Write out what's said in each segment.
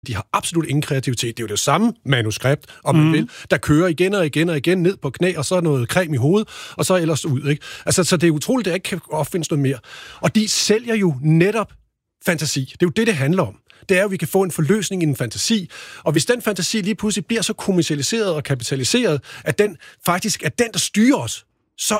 De har absolut ingen kreativitet. Det er jo det samme manuskript, om man vil, der kører igen og igen og igen ned på knæ, og så noget creme i hovedet, og så ellers ud, ikke? Altså, så det er utroligt, at der ikke kan opfindes noget mere. Og de sælger jo netop fantasi. Det er jo det handler om. Det er jo, at vi kan få en forløsning i en fantasi, og hvis den fantasi lige pludselig bliver så kommercialiseret og kapitaliseret, at den faktisk er den, der styrer os, så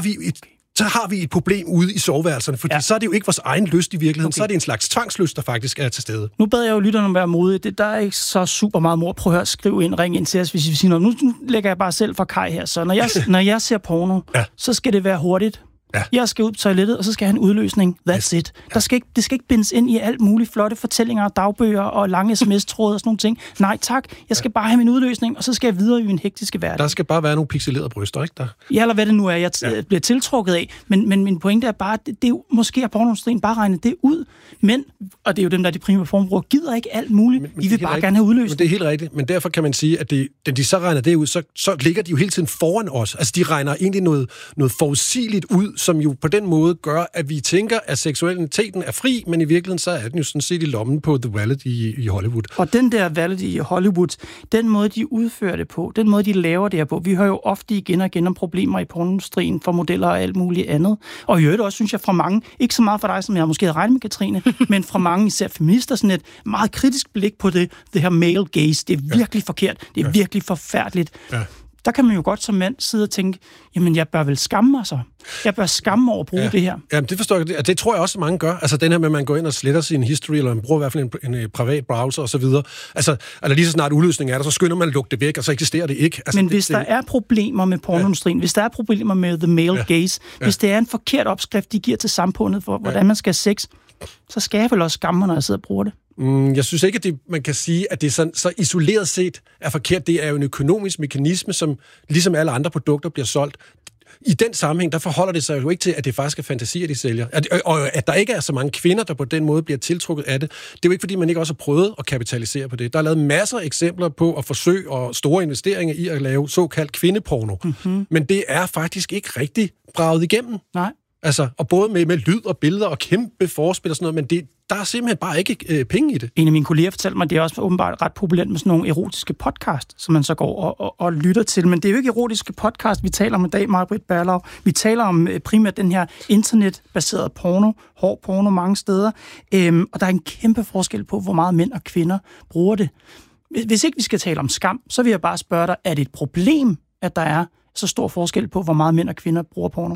har vi et problem ude i soveværelserne, fordi så er det jo ikke vores egen lyst i virkeligheden, så er det en slags tvangslyst, der faktisk er til stede. Nu bad jeg jo lytterne om at være modige. Der er ikke så super meget mor. Prøv at høre, skriv ind, ring ind til os, hvis I vil sige noget. Nu lægger jeg bare selv fra Kai her, så når jeg ser porno, så skal det være hurtigt. Ja. Jeg skal ud på toilettet, og så skal jeg have en udløsning. That's it. Det skal ikke bindes ind i alt muligt flotte fortællinger, dagbøger og lange sms-tråde og sådan nogle ting. Nej tak, jeg skal bare have min udløsning, og så skal jeg videre i min hektiske hverdag. Der skal bare være nogle pixelerede bryster, ikke der? Ja, eller hvad det nu er, jeg bliver tiltrukket af. Men min pointe er bare, det er jo, måske har pornoindustrien bare regnet det ud, men, og det er jo dem, der er de primære formbrugere, gider ikke alt muligt. De vil bare gerne have udløsning. Men det er helt rigtigt, men derfor kan man sige, at da de så regner det ud, så ligger de jo hele tiden foran os. Altså, de regner egentlig noget forudsigeligt ud, som jo på den måde gør, at vi tænker, at seksualiteten er fri, men i virkeligheden så er den jo sådan set i lommen på The Valet i Hollywood. Og den der Valet i Hollywood, den måde, de udfører det på, den måde, de laver det her på, vi hører jo ofte igen og igen om problemer i pornoindustrien for modeller og alt muligt andet. Og i øvrigt også, synes jeg, fra mange, ikke så meget for dig, som jeg måske havde regnet med, Katrine, men fra mange, især feminister, sådan et meget kritisk blik på det her male gaze. Det er virkelig forkert. Det er virkelig forfærdeligt. Ja. Der kan man jo godt som mand sidde og tænke, jamen jeg bør vel skamme mig så. Jeg bør skamme mig over at bruge det her. Jamen det forstår jeg. Det tror jeg også, mange gør. Altså den her med, at man går ind og sletter sin history, eller man bruger i hvert fald en privat browser osv. Altså, eller lige så snart udløsning er der, så skynder man at lukke det væk, og så eksisterer det ikke. Altså, men hvis der er problemer med pornoindustrien, hvis der er problemer med the male gaze, hvis det er en forkert opskrift, de giver til samfundet for, hvordan man skal have sex, så skal jeg vel også skamme mig, når jeg sidder og bruger det. Jeg synes ikke, at man kan sige, at det så isoleret set er forkert. Det er jo en økonomisk mekanisme, som ligesom alle andre produkter bliver solgt. I den sammenhæng, der forholder det sig jo ikke til, at det faktisk er fantasier, de sælger. Og at der ikke er så mange kvinder, der på den måde bliver tiltrukket af det. Det er jo ikke, fordi man ikke også har prøvet at kapitalisere på det. Der er lavet masser af eksempler på at forsøge og store investeringer i at lave såkaldt kvindeporno. Mm-hmm. Men det er faktisk ikke rigtig braget igennem. Nej. Altså, og både med lyd og billeder og kæmpe forspil og sådan noget, men der er simpelthen bare ikke penge i det. En af mine kolleger fortalte mig, at det er også åbenbart ret populært med sådan nogle erotiske podcast, som man så går og lytter til. Men det er jo ikke erotiske podcast, vi taler om i dag, Maj-Britt Berlau. Vi taler om primært den her internetbaserede porno, hård porno mange steder. Og der er en kæmpe forskel på, hvor meget mænd og kvinder bruger det. Hvis ikke vi skal tale om skam, så vil jeg bare spørge dig, er det et problem, at der er så stor forskel på, hvor meget mænd og kvinder bruger porno?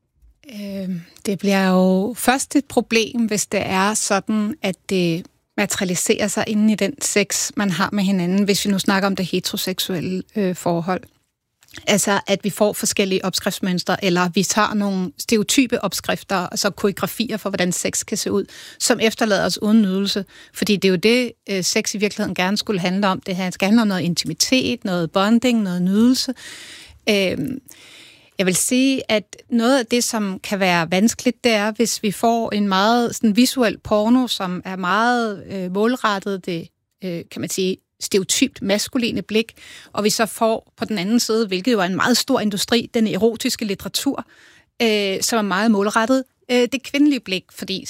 Det bliver jo først et problem, hvis det er sådan, at det materialiserer sig inden i den sex, man har med hinanden, hvis vi nu snakker om det heteroseksuelle forhold. Altså, at vi får forskellige opskriftsmønstre, eller vi tager nogle stereotype opskrifter, altså koreografier for, hvordan sex kan se ud, som efterlader os uden nydelse. Fordi det er jo det, sex i virkeligheden gerne skulle handle om. Det her skal handle om noget intimitet, noget bonding, noget nydelse. Jeg vil sige, at noget af det, som kan være vanskeligt, det er, hvis vi får en meget sådan, visuel porno, som er meget målrettet det, kan man sige, stereotypt maskuline blik, og vi så får på den anden side, hvilket jo er en meget stor industri, den erotiske litteratur, som er meget målrettet det kvindelige blik, fordi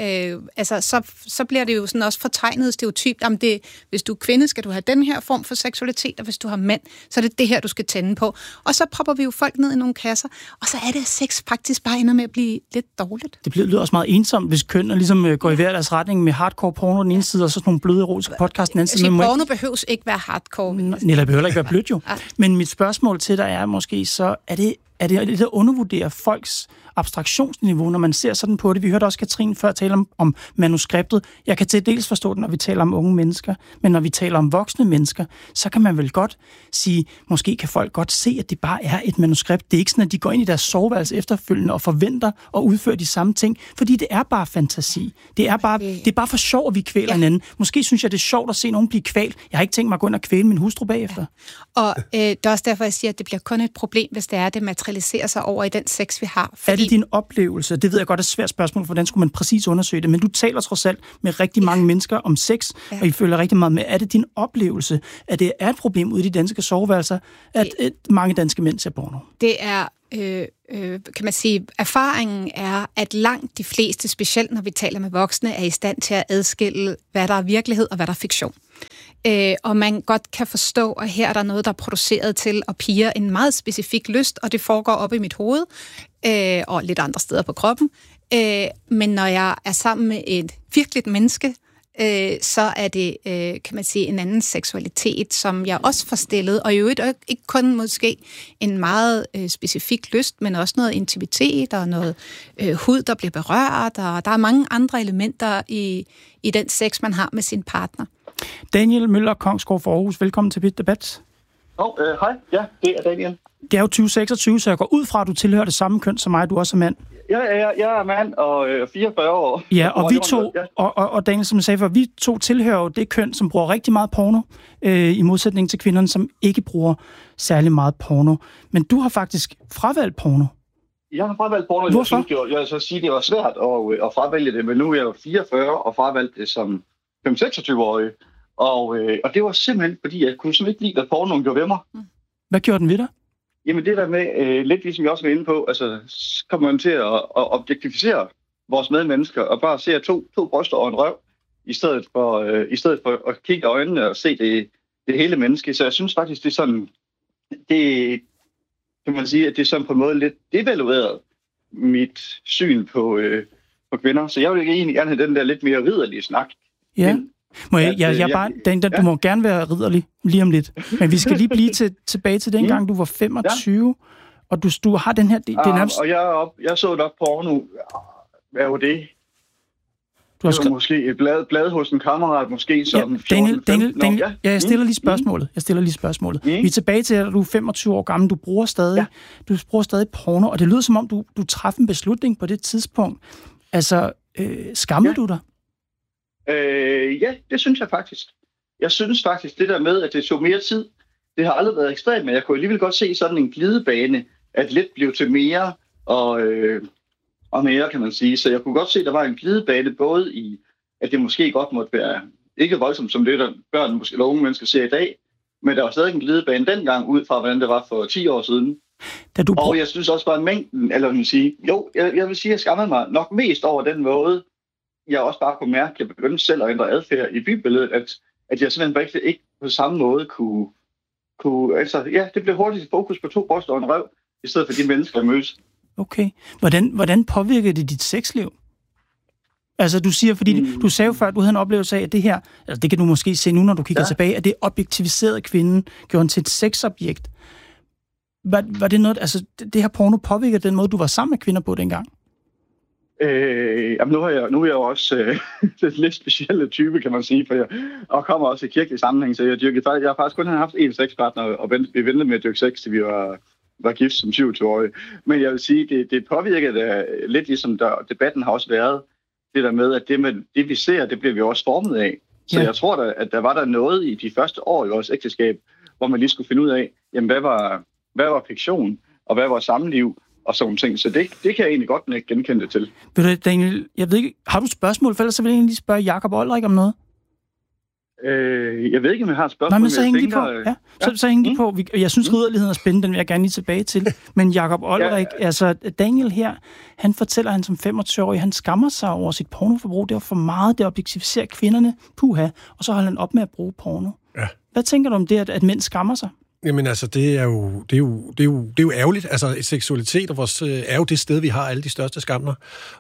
så bliver det jo sådan også fortegnet stereotypt, om det, hvis du er kvinde, skal du have den her form for seksualitet, og hvis du har mænd, så er det det her, du skal tænde på. Og så propper vi jo folk ned i nogle kasser, og så er det, at sex faktisk bare ender med at blive lidt dårligt. Det lyder også meget ensomt, hvis kønnene ligesom går i hver deres retning med hardcore porno den ene side, og så sådan nogle bløde erotiske podcast den anden side. Porno behøves ikke være hardcore. Eller behøver ikke være blødt jo. Men mit spørgsmål til dig er måske så, er det at undervurdere folks abstraktionsniveau, når man ser sådan på det. Vi hørte også Katrine før tale om manuskriptet. Jeg kan til dels forstå det, når vi taler om unge mennesker, men når vi taler om voksne mennesker, så kan man vel godt sige, måske kan folk godt se, at det bare er et manuskript. Det er ikke sådan, at de går ind i deres soveværelse efterfølgende og forventer at udføre de samme ting, fordi det er bare fantasi. Det er bare for sjov, at vi kvæler hinanden. Måske synes jeg, det er sjovt at se nogen blive kvalt. Jeg har ikke tænkt mig at gå ind og kvæle min hustru bagefter. Ja. Og det er også derfor, jeg siger, at det bliver kun et problem, hvis det er, det materialiserer sig over i den sex, vi har. Fordi... Er det din oplevelse? Det ved jeg godt er et svært spørgsmål, for hvordan skulle man præcis undersøge det, men du taler trods alt med rigtig mange mennesker om sex, og I følger rigtig meget med. Er det din oplevelse, at det er et problem ude i de danske soveværelser, at mange danske mænd ser porno? Det er... kan man sige, erfaringen er, at langt de fleste, specielt når vi taler med voksne, er i stand til at adskille, hvad der er virkelighed og hvad der er fiktion. og man godt kan forstå, at her er der noget, der er produceret til at pirre en meget specifik lyst, og det foregår op i mit hoved, og lidt andre steder på kroppen. Men når jeg er sammen med et virkeligt menneske, så er det, kan man sige, en anden seksualitet, som jeg også får stillet, og jo ikke kun måske en meget specifik lyst, men også noget intimitet og noget hud, der bliver berørt, og der er mange andre elementer i den sex, man har med sin partner. Daniel Møller Kongsgaard for Aarhus, velkommen til Bit Debat. Hej, ja, det er Daniel. Det er jo 2026, så jeg går ud fra, at du tilhører det samme køn som mig, du også er mand. Jeg er mand og 44 år. Ja, og vi to, og Daniel, som jeg sagde før, vi to tilhører jo det køn, som bruger rigtig meget porno, i modsætning til kvinderne, som ikke bruger særlig meget porno. Men du har faktisk fravalgt porno. Jeg har fravalgt porno. Hvorfor? Jeg vil så sige, det var svært at fravælge det, men nu er jeg jo 44 og fravalgt det som 25-26-årig. Og det var simpelthen, fordi jeg kunne simpelthen ikke lide, hvad pornoen gjorde ved mig. Hvad gjorde den ved dig? Jamen det der med, lidt ligesom jeg også var inde på, altså så kommer man til at objektificere vores medmennesker og bare se to bryster og en røv, i stedet for at kigge i øjnene og se det hele menneske. Så jeg synes faktisk, det er sådan, det kan man sige, at det er sådan på en måde lidt devalueret mit syn på kvinder. Så jeg vil egentlig gerne have den der lidt mere ridderlige snak. Ja. Du må gerne være ridderlig lige om lidt. Men vi skal lige blive tilbage til den gang, du var 25, og du har den her... Det nærmest... Og jeg så nok porno. Hvad var det? Det var måske et blad hos en kammerat, måske som... Daniel, jeg stiller lige spørgsmålet. Vi er tilbage til, at du er 25 år gammel, du bruger stadig porno, og det lyder som om, du træffede en beslutning på det tidspunkt. Altså, skammede du dig? Ja, det synes jeg faktisk. Jeg synes faktisk, det der med, at det tog mere tid, det har aldrig været ekstremt, men jeg kunne alligevel godt se sådan en glidebane, at lidt blev til mere og mere, kan man sige. Så jeg kunne godt se, at der var en glidebane, både i, at det måske godt måtte være ikke voldsomt, som det der børn måske, eller unge mennesker ser i dag, men der var stadig en glidebane dengang, ud fra, hvordan det var for 10 år siden. Og jeg synes også bare mængden, eller vil sige, jeg vil sige, at jeg skammede mig nok mest over den måde, jeg også bare kunne mærke, at jeg begyndte selv at ændre adfærd i bybilledet, at jeg simpelthen ikke på samme måde kunne altså, ja, det blev hurtigt fokus på 2 bryster og en røv, i stedet for de mennesker, der mødes. Okay. Hvordan påvirker det dit sexliv? Altså, du siger, fordi du sagde jo før, at du havde en oplevelse af, at det her, altså det kan du måske se nu, når du kigger tilbage, at det objektiviserede kvinden gjorde til et sexobjekt. Var det noget, altså det her porno påvirker den måde, du var sammen med kvinder på dengang? Jamen nu er jeg jo også den lidt specielle type, kan man sige, for jeg kommer også i kirkelig sammenhæng, så jeg har faktisk kun haft én sexpartner, og vi ventede med at dyrke sex, til vi var gift som 27-årige. Men jeg vil sige, det påvirker lidt ligesom debatten har også været, det der med, at det vi ser, det bliver vi også formet af. Så jeg tror da, at der var noget i de første år i vores ægteskab, hvor man lige skulle finde ud af, jamen hvad var fiktion, og hvad var samliv, og sådan ting. Så det kan jeg egentlig godt ikke genkende det til. Ved du, Daniel, jeg ved ikke, har du et spørgsmål, for ellers så vil jeg egentlig spørge Jakob Olrik om noget? Jeg ved ikke, om jeg har et spørgsmål. Nej, men så hænger de på. Ja. Så hænger de på. Jeg synes, ridderligheden er spændende, den vil jeg gerne lige tilbage til. Men Jakob Olrik, altså Daniel her, han fortæller, han som 25-årig, han skammer sig over sit pornoforbrug. Det var for meget, det objektiviserer kvinderne. Puha. Og så holder han op med at bruge porno. Ja. Hvad tænker du om det, at mænd skammer sig? Jamen altså, det er jo ærgerligt. Altså, seksualitet er jo det sted, vi har alle de største skammer.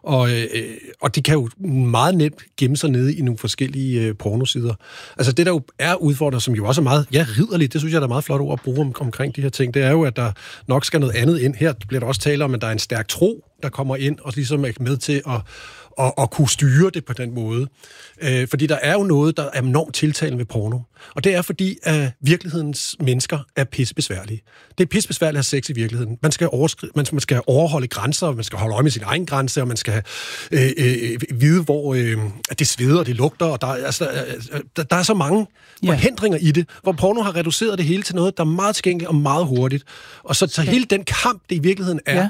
Og de kan jo meget nemt gemme sig nede i nogle forskellige pornosider. Altså, det der jo er udfordret, som jo også er meget, ridderligt, det synes jeg, der er meget flot ord at bruge omkring de her ting, det er jo, at der nok skal noget andet ind. Her bliver der også tale om, at der er en stærk tro, der kommer ind og ligesom er med til at kunne styre det på den måde. Fordi der er jo noget, der er enormt tiltalende ved porno. Og det er fordi, at virkelighedens mennesker er pissebesværlige. Det er pissebesværligt at have sex i virkeligheden. Man skal overholde grænser, man skal holde øje med sin egen grænse, og man skal vide, hvor det sveder og det lugter, og der er så mange forhindringer i det, hvor porno har reduceret det hele til noget, der er meget tilgængeligt og meget hurtigt. Og så hele den kamp, det i virkeligheden er,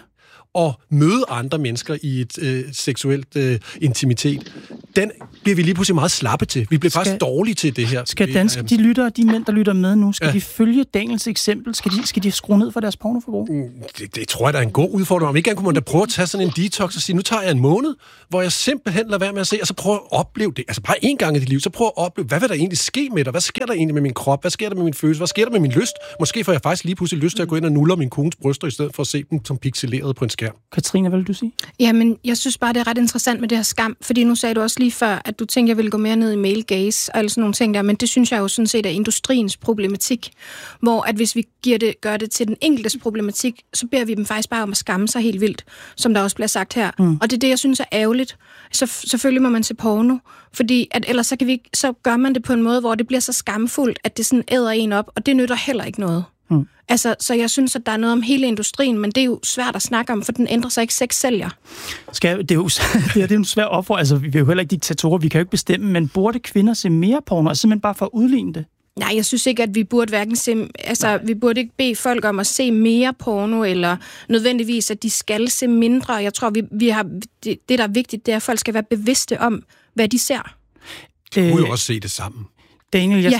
at møde andre mennesker i et seksuelt intimitet, den bliver vi lige pludselig meget slappe til. Vi bliver faktisk dårlige til det her. Skal de mænd, der lytter med nu, skal de følge Daniels eksempel? Skal de skrue ned for deres pornoforbrug? Det tror jeg, der er en god udfordring. Om ikke engang kunne man da prøve at tage sådan en detox og sige, nu tager jeg en måned, hvor jeg simpelthen lader være med at se, og så prøver at opleve det. Altså bare én gang i dit liv, så prøv at opleve, hvad vil der egentlig ske med dig? Hvad sker der egentlig med min krop? Hvad sker der med min følelse? Hvad sker der med min lyst? Måske får jeg faktisk lige pludselig lyst til at gå ind og nulle min kones bryster, i stedet for at se dem som pixeleret på en skærm. Katrine, hvad vil du sige? Jamen, jeg synes bare, det er ret interessant med det her skam, fordi nu sagde du også lige før, at du tænkte, jeg ville gå mere ned i male gaze og alle sådan nogle ting der, men det synes jeg jo sådan set er industriens problematik, hvor at hvis vi gør det til den enkeltes problematik, så beder vi dem faktisk bare om at skamme sig helt vildt, som der også bliver sagt her. Og det er det, jeg synes er ærgerligt. Så selvfølgelig må man se porno, fordi at ellers så gør man det på en måde, hvor det bliver så skamfuldt, at det sådan æder en op, og det nytter heller ikke noget. Altså, så jeg synes, at der er noget om hele industrien, men det er jo svært at snakke om, for den ændrer sig ikke, sex sælger. Det er en svær opfordring. Altså, vi er jo heller ikke diktatorer, vi kan jo ikke bestemme, men burde kvinder se mere porno, altså simpelthen bare for at udligne det? Nej, jeg synes ikke, at vi burde vi burde ikke bede folk om at se mere porno, eller nødvendigvis, at de skal se mindre. Jeg tror, vi har det, der er vigtigt, det er, at folk skal være bevidste om, hvad de ser. De kunne jo også se det sammen. Daniel,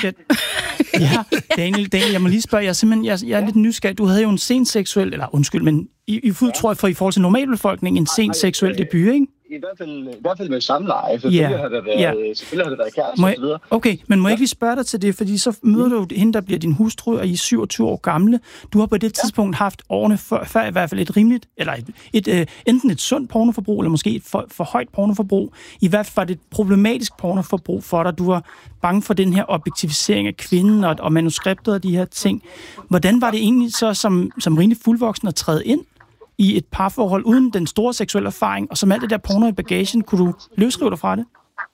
Daniel, jeg må lige spørge, jeg er lidt nysgerrig. Du havde jo en sen seksuel, men tror jeg, for i forhold til normalbefolkningen, en sen seksuel debut, ikke? I hvert fald med samleje. Selvfølgelig har det været kæreste og så videre. Okay, men må jeg ikke lige spørge dig til det, fordi så møder du hende, der bliver din hustru, og I er 27 år gamle. Du har på det tidspunkt haft årene før i hvert fald et rimeligt, eller enten et sundt pornoforbrug, eller måske et for højt pornoforbrug. I hvert fald var det et problematisk pornoforbrug for dig. Du var bange for den her objektivisering af kvinden og manuskriptet og de her ting. Hvordan var det egentlig så som rimelig fuldvoksen at træde ind i et parforhold uden den store seksuelle erfaring, og som alt det der porno i bagagen, kunne du løsrive dig fra det?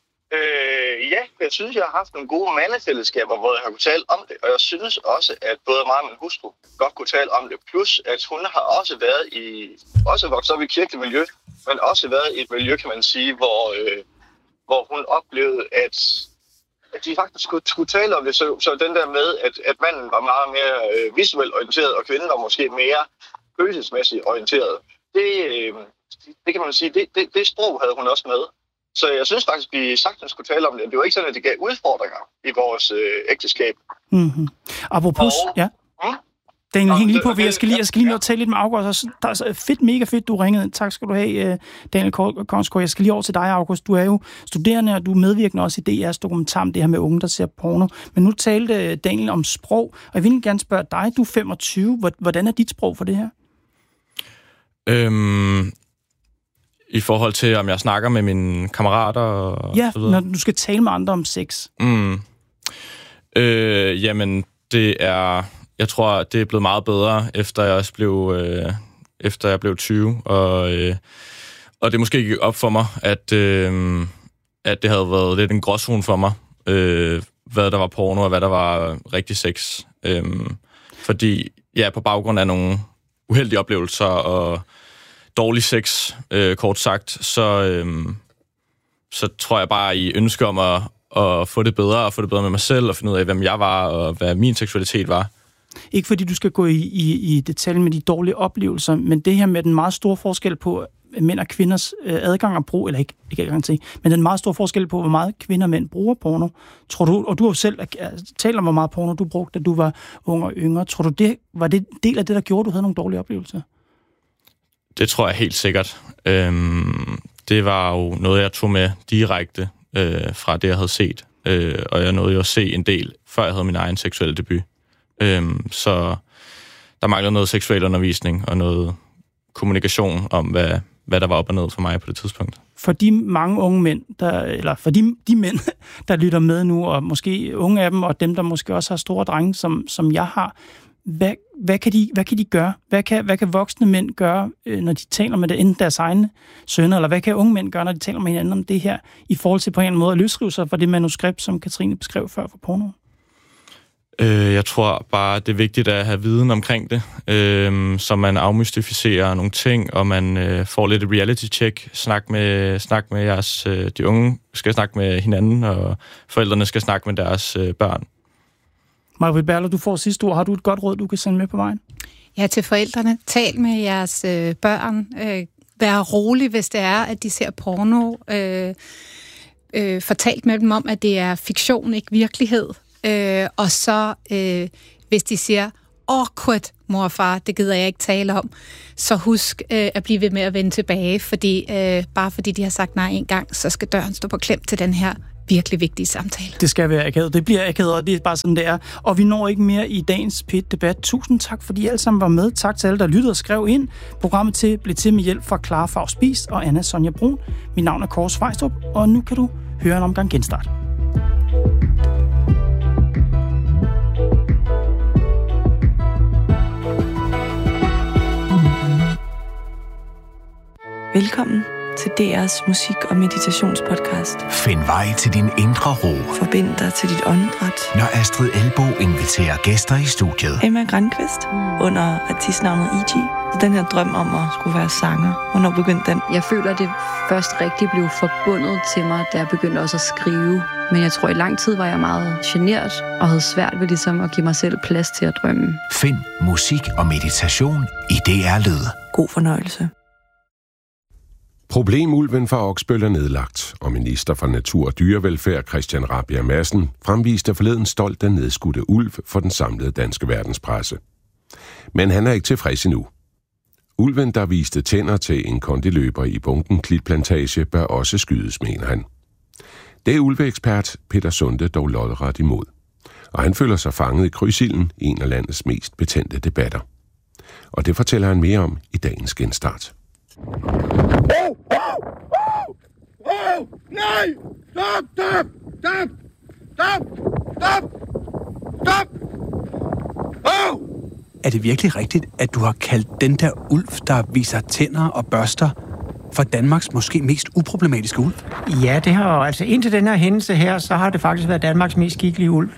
Ja, jeg synes, jeg har haft nogle gode mandefællesskaber, hvor jeg har kunnet tale om det, og jeg synes også, at både mig og min hustru godt kunne tale om det, plus at hun har også været også vokset op i kirkeligt miljø, men også været i et miljø, kan man sige, hvor hun oplevede, at de faktisk skulle tale om det, så den der med, at manden var meget mere visuelt orienteret, og kvinden var måske mere følelsesmæssigt orienteret. Det kan man sige, det sprog havde hun også med. Så jeg synes faktisk, vi sagtens skulle tale om det. Det var ikke sådan, at det gav udfordringer i vores ægteskab. Mm-hmm. Apropos, Daniel, hæng lige på, jeg skal lige nå at tale lidt med August. Der er mega fedt, du ringede. Tak skal du have, Daniel Kongsgaard. Jeg skal lige over til dig, August. Du er jo studerende, og du er medvirkende også i DR's dokumentar om det her med unge, der ser porno. Men nu talte Daniel om sprog, og jeg vil gerne spørge dig, du er 25. Hvordan er dit sprog for det her? I forhold til, om jeg snakker med mine kammerater og så videre. Når du skal tale med andre om sex. Jamen, jeg tror, det er blevet meget bedre, efter jeg blev 20, og det måske gik op for mig, at det havde været lidt en gråzone for mig, hvad der var porno, og hvad der var rigtig sex. Fordi, på baggrund af nogle uheldige oplevelser og dårlig sex, kort sagt, så tror jeg bare i ønske om at få det bedre, og få det bedre med mig selv, og finde ud af, hvem jeg var, og hvad min seksualitet var. Ikke fordi du skal gå i detalje med de dårlige oplevelser, men det her med den meget store forskel på mænd og kvinders adgang og brug, eller ikke adgang til, men den meget store forskel på, hvor meget kvinder og mænd bruger porno. Tror du, og du har jo selv talt om, hvor meget porno du brugte, da du var ung og yngre. Tror du, det var det del af det, der gjorde, at du havde nogle dårlige oplevelser? Det tror jeg helt sikkert. Det var jo noget, jeg tog med direkte fra det, jeg havde set. Og jeg nåede jo at se en del, før jeg havde min egen seksuelle debut. Så der manglede noget seksuel undervisning og noget kommunikation om, hvad der var op og ned for mig på det tidspunkt. For de mange unge mænd, for de mænd, der lytter med nu, og måske unge af dem, og dem, der måske også har store drenge, som jeg har, hvad kan de gøre? Hvad kan voksne mænd gøre, når de taler med det, enten deres egne sønner, eller hvad kan unge mænd gøre, når de taler med hinanden om det her, i forhold til på en eller anden måde at løsrive sig fra det manuskript, som Katrine beskrev før for porno? Jeg tror bare, det er vigtigt at have viden omkring det, så man afmystificerer nogle ting, og man får lidt et reality-check. Snak med jeres... De unge skal snakke med hinanden, og forældrene skal snakke med deres børn. Margrethe Berler, du får sidste ord. Har du et godt råd, du kan sende med på vejen? Ja, til forældrene. Tal med jeres børn. Vær rolig, hvis det er, at de ser porno. Fortalt med dem om, at det er fiktion, ikke virkelighed. Og så, hvis de siger, awkward, mor og far, det gider jeg ikke tale om, så husk at blive ved med at vende tilbage, fordi bare fordi de har sagt nej en gang, så skal døren stå på klem til den her virkelig vigtige samtale. Det skal være akavet. Det bliver akavet, og det er bare sådan, det er. Og vi når ikke mere i dagens P1-debat. Tusind tak, fordi I alle sammen var med. Tak til alle, der lyttede og skrev ind. Programmet blev til med hjælp fra Clara Faust Spies og Anna Sonja Brun. Mit navn er Kåre Svejstrup, og nu kan du høre en omgang genstart. Velkommen til DR's musik- og meditationspodcast. Find vej til din indre ro. Forbind dig til dit åndedræt. Når Astrid Elbo inviterer gæster i studiet. Emma Grandqvist under artistnavnet E.G. Den her drøm om at skulle være sanger. Hvornår begyndte den? Jeg føler, at det først rigtig blev forbundet til mig, da jeg begyndte også at skrive. Men jeg tror, i lang tid var jeg meget genert og havde svært ved ligesom at give mig selv plads til at drømme. Find musik og meditation i DR Lyd. God fornøjelse. Problemulven fra Oksbøl er nedlagt, og minister for Natur og Dyrevelfærd Christian Rabjerg Madsen fremviste forleden stolt den nedskudte ulv for den samlede danske verdenspresse. Men han er ikke tilfreds endnu. Ulven, der viste tænder til en kondiløber i Bunken Klitplantage, bør også skydes, mener han. Det er ulveekspert Peter Sunde dog lodret imod, og han føler sig fanget i krydsilden i en af landets mest betændte debatter. Og det fortæller han mere om i dagens genstart. Nej! Stop! Er det virkelig rigtigt, at du har kaldt den der ulv, der viser tænder og børster, for Danmarks måske mest uproblematiske ulv? Ja, det har altså indtil den her hændelse her, så har det faktisk været Danmarks mest skikkelige ulv.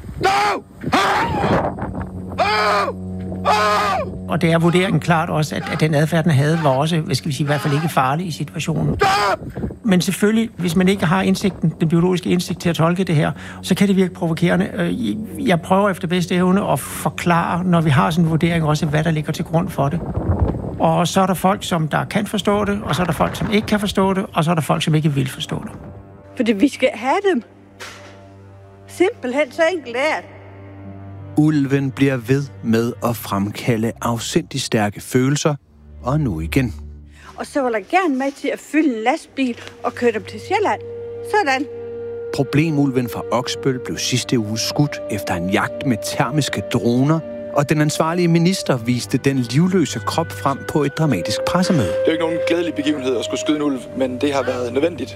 Og det er vurderingen klart også, at den adfærd, den havde, var også, hvad skal vi sige, i hvert fald ikke farlig i situationen. Men selvfølgelig, hvis man ikke har indsigten, den biologiske indsigt til at tolke det her, så kan det virke provokerende. Jeg prøver efter bedste evne at forklare, når vi har sådan en vurdering, også hvad der ligger til grund for det. Og så er der folk, som der kan forstå det, og så er der folk, som ikke kan forstå det, og så er der folk, som ikke vil forstå det. Fordi vi skal have dem. Simpelthen så enkelt er det. Ulven bliver ved med at fremkalde afsindigt stærke følelser, og nu igen. Og så vil jeg gerne med til at fylde en lastbil og køre dem til Sjælland. Sådan. Problemulven fra Oksbøl blev sidste uge skudt efter en jagt med termiske droner, og den ansvarlige minister viste den livløse krop frem på et dramatisk pressemøde. Det er jo ikke nogen glædelig begivenhed at skulle skyde en ulv, men det har været nødvendigt.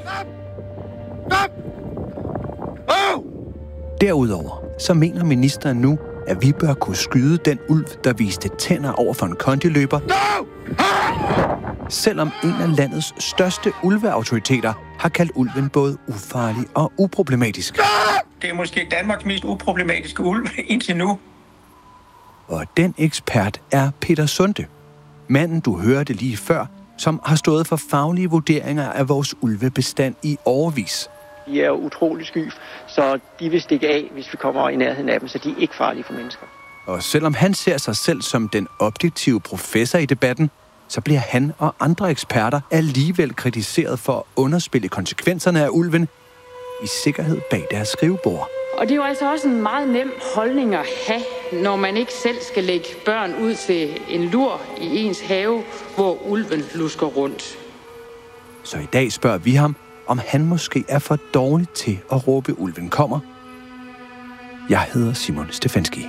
Derudover så mener ministeren nu, at vi bør kunne skyde den ulv, der viste tænder over for en kondiløber. Selvom en af landets største ulveautoriteter har kaldt ulven både ufarlig og uproblematisk. Det er måske Danmarks mest uproblematiske ulv indtil nu. Og den ekspert er Peter Sunde. Manden, du hørte lige før, som har stået for faglige vurderinger af vores ulvebestand i årevis. De er utrolig sky, så de vil stikke af, hvis vi kommer i nærheden af dem, så de er ikke farlige for mennesker. Og selvom han ser sig selv som den objektive professor i debatten, så bliver han og andre eksperter alligevel kritiseret for at underspille konsekvenserne af ulven i sikkerhed bag deres skrivebord. Og det er jo altså også en meget nem holdning at have, når man ikke selv skal lægge børn ud til en lur i ens have, hvor ulven lusker rundt. Så i dag spørger vi ham, om han måske er for dårlig til at råbe ulven kommer. Jeg hedder Simon Stefanski.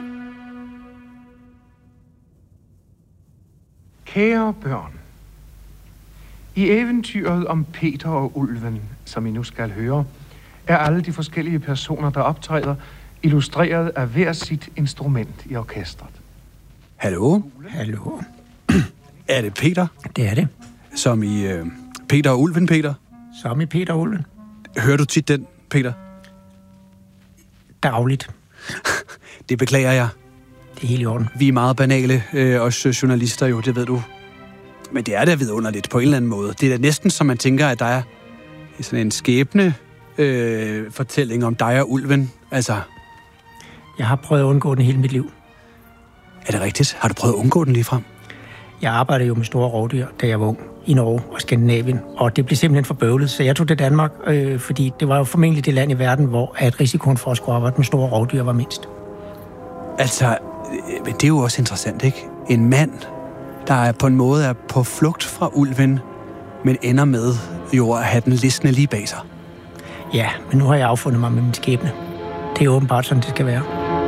Kære børn, i eventyret om Peter og ulven, som I nu skal høre, er alle de forskellige personer, der optræder, illustreret af hver sit instrument i orkestret. Hallo? Hallo. Er det Peter? Det er det. Som i Peter og ulven, Peter? Som i Peter og ulven. Hører du tit den, Peter? Dagligt. Det beklager jeg. Det er helt i orden. Vi er meget banale, også journalister jo, det ved du. Men det er da vidunderligt på en eller anden måde. Det er da næsten som man tænker, at der er sådan en skæbne fortælling om dig og ulven. Altså. Jeg har prøvet at undgå den hele mit liv. Er det rigtigt? Har du prøvet at undgå den lige frem? Jeg arbejdede jo med store rovdyr, da jeg var ung i Norge og Skandinavien, og det blev simpelthen for bøvlet, så jeg tog til Danmark, fordi det var jo formentlig det land i verden, hvor at risikoen for at skulle arbejde med store rovdyr var mindst. Altså, det er jo også interessant, ikke? En mand, der er på en måde er på flugt fra ulven, men ender med jo at have den listende lige bag sig. Ja, men nu har jeg affundet mig med min skæbne. Det er åbenbart sådan, det skal være.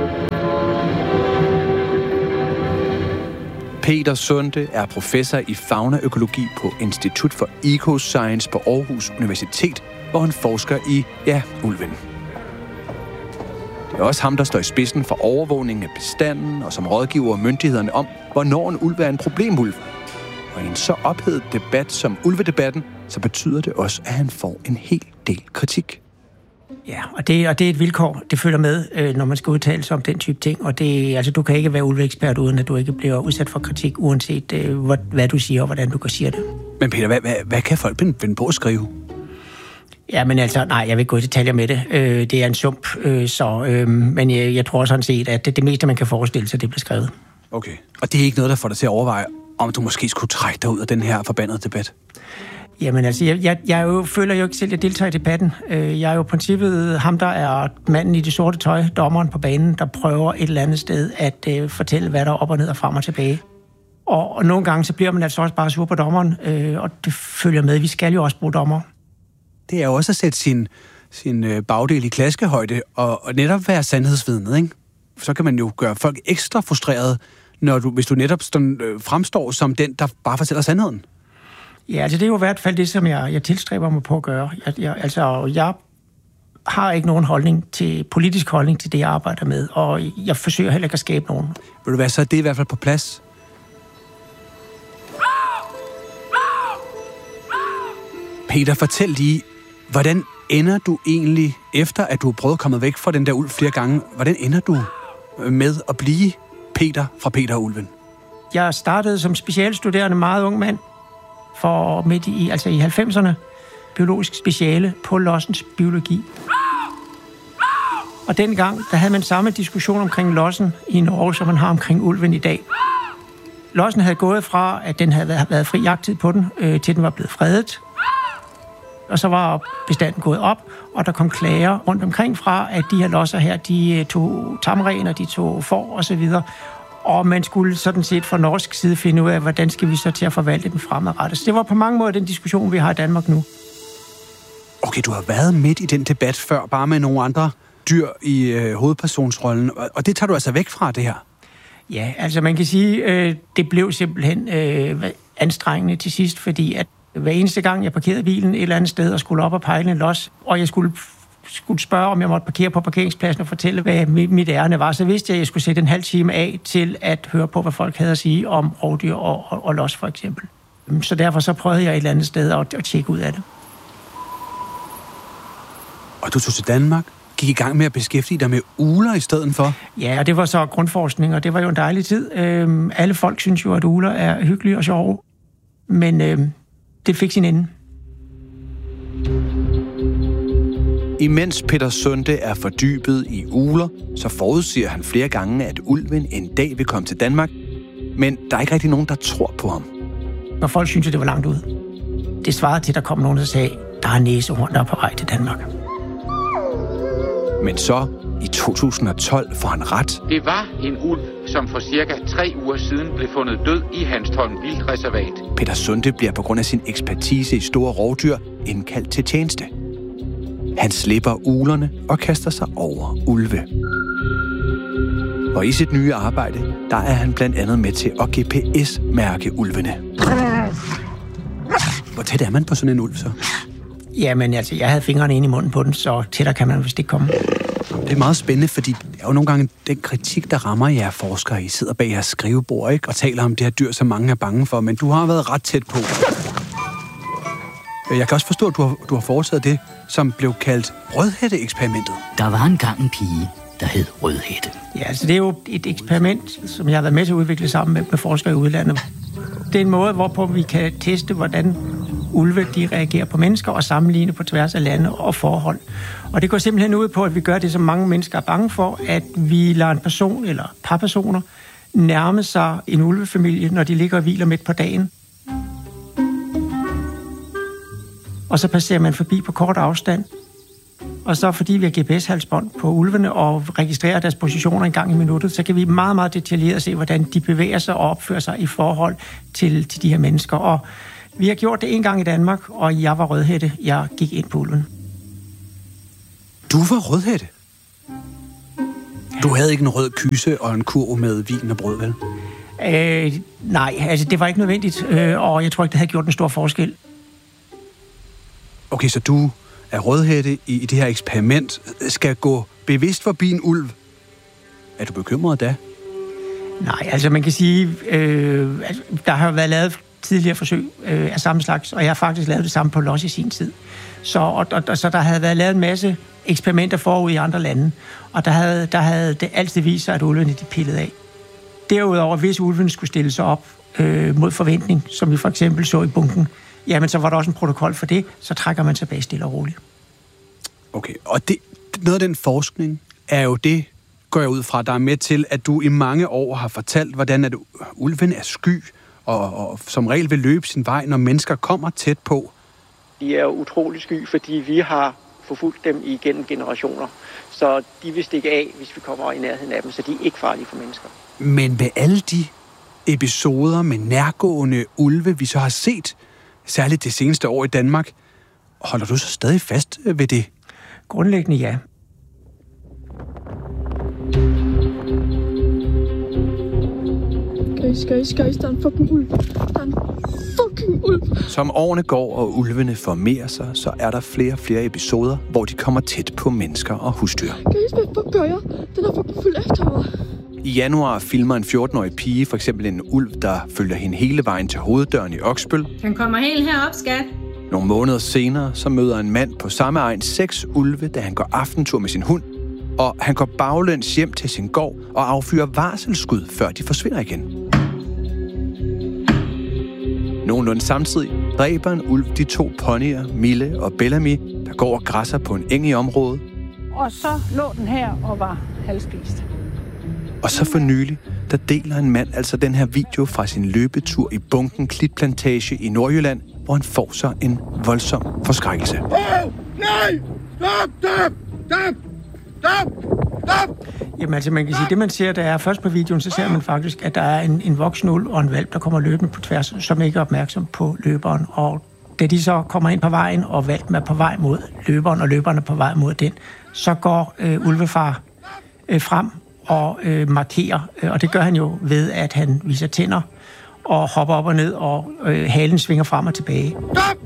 Peter Sunde er professor i faunaøkologi på Institut for Ecoscience på Aarhus Universitet, hvor han forsker i, ulven. Det er også ham, der står i spidsen for overvågningen af bestanden og som rådgiver myndighederne om, hvornår en ulv er en problemulv. Og i en så ophedet debat som ulvedebatten, så betyder det også, at han får en hel del kritik. Ja, og det er et vilkår, det følger med, når man skal udtale sig om den type ting. Og du kan ikke være ulveekspert, uden at du ikke bliver udsat for kritik, uanset hvad du siger og hvordan du kan sige det. Men Peter, hvad kan folk finde på at skrive? Ja, men altså, nej, jeg vil ikke gå i detaljer med det. Det er en sump, men jeg tror sådan set, at det meste, man kan forestille sig, det bliver skrevet. Okay, og det er ikke noget, der får dig til at overveje, om du måske skulle trække dig ud af den her forbandede debat? Jamen altså, jeg føler jo ikke selv, at jeg deltager i debatten. Jeg er jo i princippet ham, der er manden i det sorte tøj, dommeren på banen, der prøver et eller andet sted at fortælle, hvad der er op og ned og frem og tilbage. Og nogle gange, så bliver man altså også bare sur på dommeren, og det følger med. Vi skal jo også bruge dommer. Det er jo også at sætte sin bagdel i klaskehøjde og netop være sandhedsvidnet, ikke? Så kan man jo gøre folk ekstra frustrerede, hvis du netop fremstår som den, der bare fortæller sandheden. Ja, altså det er jo i hvert fald det, som jeg tilstræber mig på at gøre. Jeg har ikke nogen politisk holdning til det, jeg arbejder med, og jeg forsøger heller ikke at skabe nogen. Vil du være så det er i hvert fald på plads? Peter, fortæl lige, hvordan ender du egentlig, efter at du har prøvet at komme væk fra den der ulv flere gange, hvordan ender du med at blive Peter fra Peter og Ulven? Jeg startede som specialstuderende, meget ung mand, for midt i 90'erne, biologisk speciale på lossens biologi. Og dengang, der havde man samme diskussion omkring lossen i Norge, som man har omkring ulven i dag. Lossen havde gået fra, at den havde været fri jagttid på den, til den var blevet fredet. Og så var bestanden gået op, og der kom klager rundt omkring fra, at de her losser her, de tog tamrener, de tog får osv., og man skulle sådan set fra norsk side finde ud af, hvordan skal vi så til at forvalte den fremadrettet. Så det var på mange måder den diskussion, vi har i Danmark nu. Okay, du har været midt i den debat før, bare med nogle andre dyr i hovedpersonsrollen, og det tager du altså væk fra, det her? Ja, altså man kan sige, det blev simpelthen anstrengende til sidst, fordi at hver eneste gang, jeg parkerede bilen et eller andet sted og skulle op og pejle en los, og jeg skulle spørge, om jeg måtte parkere på parkeringspladsen og fortælle, hvad mit ærne var, så vidste jeg, at jeg skulle sætte en halv time af til at høre på, hvad folk havde at sige om rovdyr og los, for eksempel. Så derfor så prøvede jeg et eller andet sted at tjekke ud af det. Og du tog til Danmark, gik i gang med at beskæftige dig med ugler i stedet for? Ja, og det var så grundforskning, og det var jo en dejlig tid. Alle folk synes jo, at ugler er hyggelige og sjove, men det fik sin ende. Imens Peter Sunde er fordybet i ugler, så forudsiger han flere gange, at ulven en dag vil komme til Danmark. Men der er ikke rigtig nogen, der tror på ham. Når folk synes, at det var langt ude. Det svarede til, at der kom nogen, der sagde, der er næsehorn, der er på vej til Danmark. Men så, i 2012, får han ret. Det var en ulv, som for cirka 3 uger siden blev fundet død i Hanstholm Vildreservat. Peter Sunde bliver på grund af sin ekspertise i store rovdyr indkaldt til tjeneste. Han slipper uglerne og kaster sig over ulve. Og i sit nye arbejde, der er han blandt andet med til at GPS-mærke ulvene. Hvor tæt er man på sådan en ulv så? Jamen altså, jeg havde fingrene inde i munden på den, så tættere kan man vist ikke komme. Det er meget spændende, fordi det er jo nogle gange den kritik, der rammer jer forskere. I sidder bag jeres skrivebord, ikke? Og taler om det her dyr, som mange er bange for, men du har været ret tæt på. Jeg kan også forstå, at du har foretaget det, som blev kaldt Rødhætte-eksperimentet. Der var engang en pige, der hed Rødhætte. Ja, altså det er jo et eksperiment, som jeg har været med til at udvikle sammen med forskere i udlandet. Det er en måde, hvorpå vi kan teste, hvordan ulve de reagerer på mennesker og sammenligne på tværs af lande og forhold. Og det går simpelthen ud på, at vi gør det, som mange mennesker er bange for, at vi lader en person eller par personer nærme sig en ulvefamilie, når de ligger og hviler midt på dagen. Og så passerer man forbi på kort afstand. Og så fordi vi har GPS-halsbånd på ulvene og registrerer deres positioner en gang i minuttet, så kan vi meget, meget detaljeret se, hvordan de bevæger sig og opfører sig i forhold til de her mennesker. Og vi har gjort det en gang i Danmark, og jeg var rødhætte. Jeg gik ind på ulven. Du var rødhætte? Du havde ikke en rød kyse og en kurv med vin og brød, vel? Nej, altså det var ikke nødvendigt, og jeg tror ikke, det havde gjort en stor forskel. Okay, så du er rødhætte i det her eksperiment, skal gå bevidst forbi en ulv. Er du bekymret da? Nej, altså man kan sige, der har været lavet tidligere forsøg af samme slags, og jeg har faktisk lavet det samme på Los i sin tid. Så der havde været lavet en masse eksperimenter forud i andre lande, og der havde det altid vist sig, at ulvene de pillede af. Derudover, hvis ulven skulle stille sig op mod forventning, som vi for eksempel så i bunken, jamen så var der også en protokol for det, så trækker man sig bag stille og roligt. Okay, og noget af den forskning er jo det, går jeg ud fra, der er med til, at du i mange år har fortalt, hvordan at ulven er sky, og som regel vil løbe sin vej, når mennesker kommer tæt på. De er utrolig sky, fordi vi har forfulgt dem igennem generationer. Så de vil stikke af, hvis vi kommer i nærheden af dem, så de er ikke farlige for mennesker. Men med alle de episoder med nærgående ulve, vi så har set, særligt det seneste år i Danmark, holder du så stadig fast ved det? Grundlæggende ja. Guys, der er en fucking ulv. Der er en fucking ulv. Som årene går, og ulvene formerer sig, så er der flere og flere episoder, hvor de kommer tæt på mennesker og husdyr. Guys, hvad fuck gør jeg? Den er fucking fuld efter mig. I januar filmer en 14-årig pige for eksempel en ulv, der følger hende hele vejen til hoveddøren i Oksbøl. Han kommer helt herop, skat. Nogle måneder senere, så møder en mand på samme egn 6 ulve, da han går aftentur med sin hund. Og han går baglæns hjem til sin gård og affyrer varselsskud, før de forsvinder igen. Nogenlunde samtidig dræber en ulv de 2 ponyer, Mille og Bellamy, der går og græsser på en eng i området. Og så lå den her og var halvspist. Og så for nylig, der deler en mand altså den her video fra sin løbetur i bunken Klitplantage i Nordjylland, hvor han får sig en voldsom forskrækkelse. Nej! Stop! Jamen altså, man kan sige, det man ser, der er først på videoen, så ser man faktisk, at der er en voksen ulv og en hvalp, der kommer løbende på tværs, som ikke er opmærksom på løberen. Og da de så kommer ind på vejen, og hvalpen er på vej mod løberen, og løberen er på vej mod den, så går ulvefar frem og markerer. Og det gør han jo ved, at han viser tænder og hopper op og ned, og halen svinger frem og tilbage. Stop!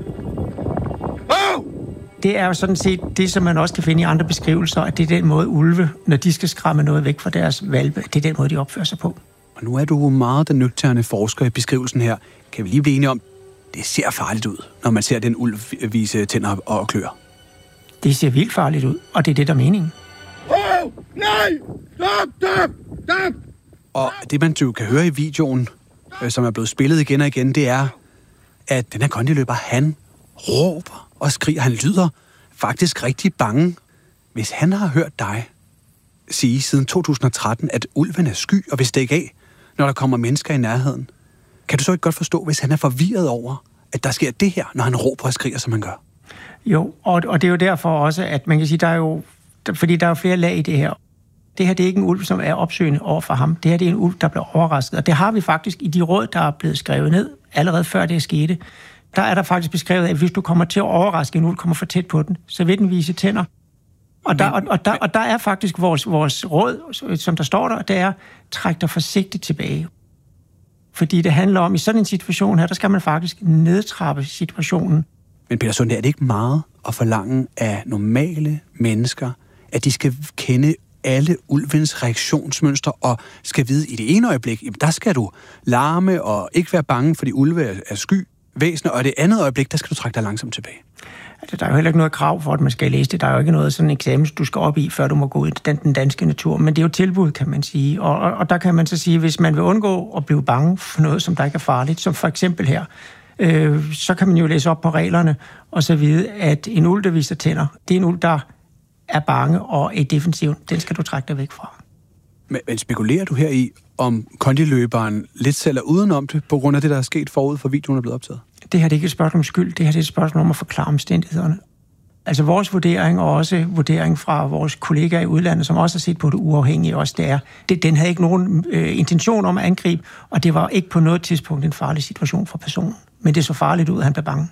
Det er jo sådan set det, som man også kan finde i andre beskrivelser, at det er den måde ulve, når de skal skræmme noget væk fra deres hvalpe, det er den måde, de opfører sig på. Og nu er du meget den nøgterne forsker i beskrivelsen her. Kan vi lige blive enige om, det ser farligt ud, når man ser den ulv vise tænder og klør? Det ser vildt farligt ud, og det er det, der er meningen. Nej! Stop! Og det, man jo kan høre i videoen, som er blevet spillet igen og igen, det er, at den her kondiløber, han råber og skriger. Han lyder faktisk rigtig bange. Hvis han har hørt dig sige siden 2013, at ulven er sky og vil stikke af, når der kommer mennesker i nærheden, kan du så ikke godt forstå, hvis han er forvirret over, at der sker det her, når han råber og skriger, som han gør? Jo, og det er jo derfor også, at man kan sige, fordi der er jo flere lag i det her. Det her, det er ikke en ulv, som er opsøgende over for ham. Det her, det er en ulv, der bliver overrasket. Og det har vi faktisk i de råd, der er blevet skrevet ned, allerede før det skete. Der er der faktisk beskrevet, at hvis du kommer til at overraske en ulv, kommer for tæt på den, så vil den vise tænder. Og der er faktisk vores råd, som der står der, det er, træk dig forsigtigt tilbage. Fordi det handler om, i sådan en situation her, der skal man faktisk nedtrappe situationen. Men Peter Sunde, er det ikke meget at forlange af normale mennesker, at de skal kende alle ulvens reaktionsmønstre, og skal vide i det ene øjeblik, jamen, der skal du larme og ikke være bange, fordi ulve er sky væsener, og det andet øjeblik, der skal du trække dig langsomt tilbage? Altså, der er jo heller ikke noget krav for, at man skal læse det. Der er jo ikke noget sådan en eksamen, du skal op i, før du må gå ud i den danske natur. Men det er jo tilbud, kan man sige. Og der kan man så sige, hvis man vil undgå at blive bange for noget, som der ikke er farligt, som for eksempel her, så kan man jo læse op på reglerne, og så vide, at en ulv, der viser tænder, det er en ulv, der er bange og er defensiv. Den skal du trække dig væk fra. Men spekulerer du her i, om kondiløberen lidt sælger udenom det, på grund af det, der er sket forud for videoen er blevet optaget? Det her det er ikke et spørgsmål om skyld, det her det er et spørgsmål om at forklare omstændighederne. Altså vores vurdering, og også vurdering fra vores kollegaer i udlandet, som også har set på det uafhængige også, den havde ikke nogen intention om at angribe, og det var ikke på noget tidspunkt en farlig situation for personen. Men det så farligt ud, at han blev bange.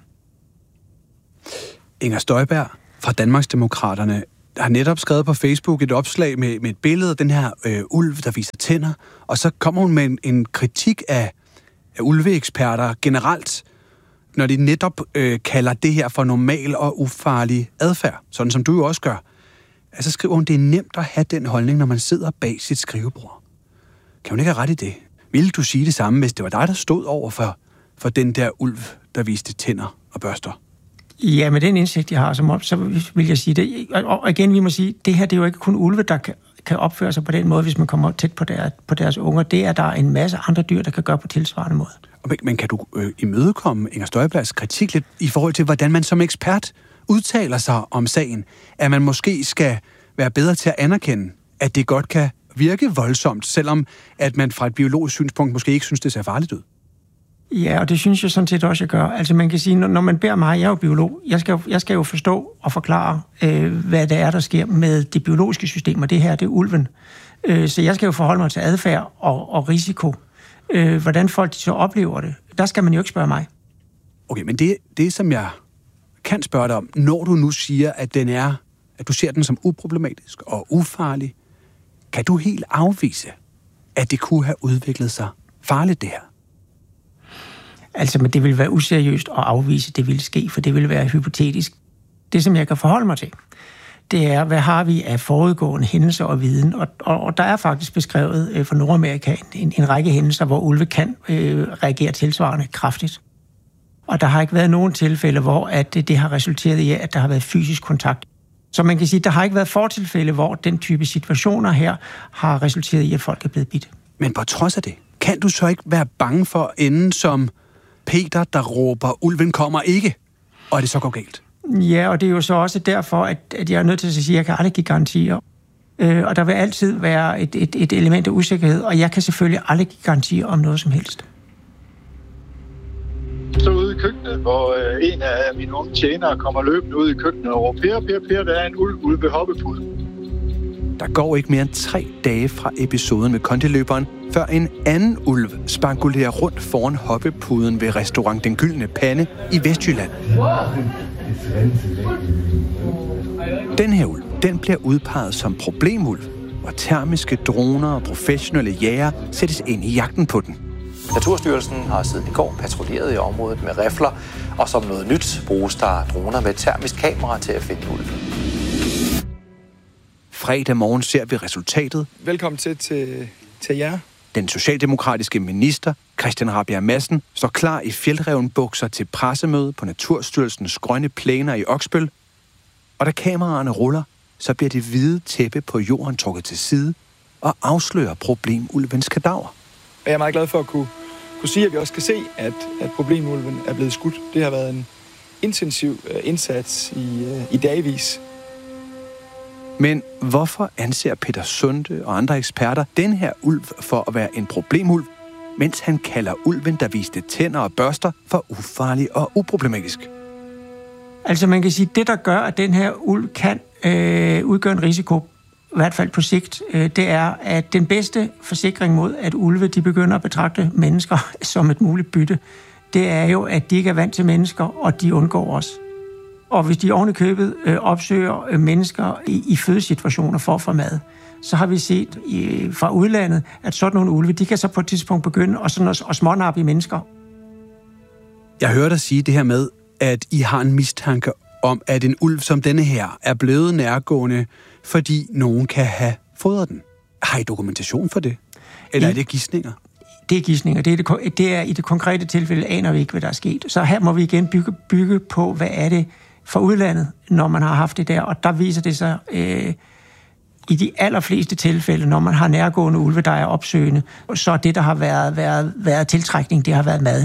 Inger Støjberg fra Danmarksdemokraterne har netop skrevet på Facebook et opslag med et billede af den her ulv, der viser tænder, og så kommer hun med en kritik af ulveeksperter generelt, når de netop kalder det her for normal og ufarlig adfærd, sådan som du jo også gør. Altså skriver hun, det er nemt at have den holdning, når man sidder bag sit skrivebord. Kan hun ikke have ret i det? Ville du sige det samme, hvis det var dig, der stod over for den der ulv, der viste tænder og børster? Ja, med den indsigt, jeg har som op, så vil jeg sige det. Og igen, vi må sige, det her det er jo ikke kun ulve, der kan opføre sig på den måde, hvis man kommer tæt på deres unger. Det er der en masse andre dyr, der kan gøre på tilsvarende måde. Men kan du imødekomme Inger Støjbergs kritik lidt i forhold til, hvordan man som ekspert udtaler sig om sagen? At man måske skal være bedre til at anerkende, at det godt kan virke voldsomt, selvom at man fra et biologisk synspunkt måske ikke synes, det ser farligt ud? Ja, og det synes jeg sådan set også, jeg gør. Altså man kan sige, når man beder mig, jeg er jo biolog, jeg skal jo forstå og forklare, hvad det er, der sker med det biologiske system, og det her, det er ulven. Så jeg skal jo forholde mig til adfærd og risiko. Hvordan folk så oplever det, der skal man jo ikke spørge mig. Okay, men det som jeg kan spørge dig om, når du nu siger, at du ser den som uproblematisk og ufarlig, kan du helt afvise, at det kunne have udviklet sig farligt, det her? Altså, men det vil være useriøst at afvise, det ville ske, for det ville være hypotetisk. Det, som jeg kan forholde mig til, det er, hvad har vi af forudgående hændelser og viden? Og der er faktisk beskrevet for Nordamerika en række hændelser, hvor ulve kan reagere tilsvarende kraftigt. Og der har ikke været nogen tilfælde, hvor at det har resulteret i, at der har været fysisk kontakt. Så man kan sige, at der har ikke været fortilfælde, hvor den type situationer her har resulteret i, at folk er blevet bidt. Men på trods af det, kan du så ikke være bange for at ende som Peter, der råber, ulven kommer ikke, og det så går galt? Ja, og det er jo så også derfor, at jeg er nødt til at sige, at jeg kan aldrig give garantier. Og der vil altid være et element af usikkerhed, og jeg kan selvfølgelig aldrig give garantier om noget som helst. Så ude i køkkenet, hvor en af mine unge tjenere kommer løbende ud i køkkenet og råber, Per, der er en ulv ude ved hoppepuden. Der går ikke mere end 3 dage fra episoden med kondiløberen, før en anden ulv spankulerer rundt foran hoppepuden ved restaurant Den Gyldne Pande i Vestjylland. Den her ulv, den bliver udpeget som problemulv, hvor termiske droner og professionelle jægere sættes ind i jagten på den. Naturstyrelsen har siden i går patruljeret i området med rifler, og som noget nyt bruges der droner med termisk kamera til at finde ulven. Fredag morgen ser vi resultatet. Velkommen til jer. Den socialdemokratiske minister, Christian Rabjerg Madsen, står klar i fjeldrevnbukser til pressemøde på Naturstyrelsens grønne plæner i Oksbøl. Og da kameraerne ruller, så bliver det hvide tæppe på jorden trukket til side og afslører problemulvens kadaver. Og jeg er meget glad for at kunne sige, at vi også kan se, at problemulven er blevet skudt. Det har været en intensiv indsats i dagvis. Men hvorfor anser Peter Sunde og andre eksperter den her ulv for at være en problemulv, mens han kalder ulven, der viste tænder og børster, for ufarlig og uproblematisk? Altså man kan sige, at det, der gør, at den her ulv kan udgøre en risiko, i hvert fald på sigt, det er, at den bedste forsikring mod, at ulve de begynder at betragte mennesker som et muligt bytte, det er jo, at de ikke er vant til mennesker, og de undgår os. Og hvis de oven i købet opsøger mennesker i fødesituationer for at få mad, så har vi set fra udlandet, at sådan nogle ulve, de kan så på et tidspunkt begynde at smånappe i mennesker. Jeg hører dig sige det her med, at I har en mistanke om, at en ulv som denne her er blevet nærgående, fordi nogen kan have fodret den. Har I dokumentation for det? Eller er det gidsninger? Det er gidsninger. Det er i det konkrete tilfælde, aner vi ikke, hvad der er sket. Så her må vi igen bygge på, hvad er det for udlandet, når man har haft det der. Og der viser det sig i de allerfleste tilfælde, når man har nærgående ulve, der er opsøgende, så det, der har været tiltrækning, det har været mad.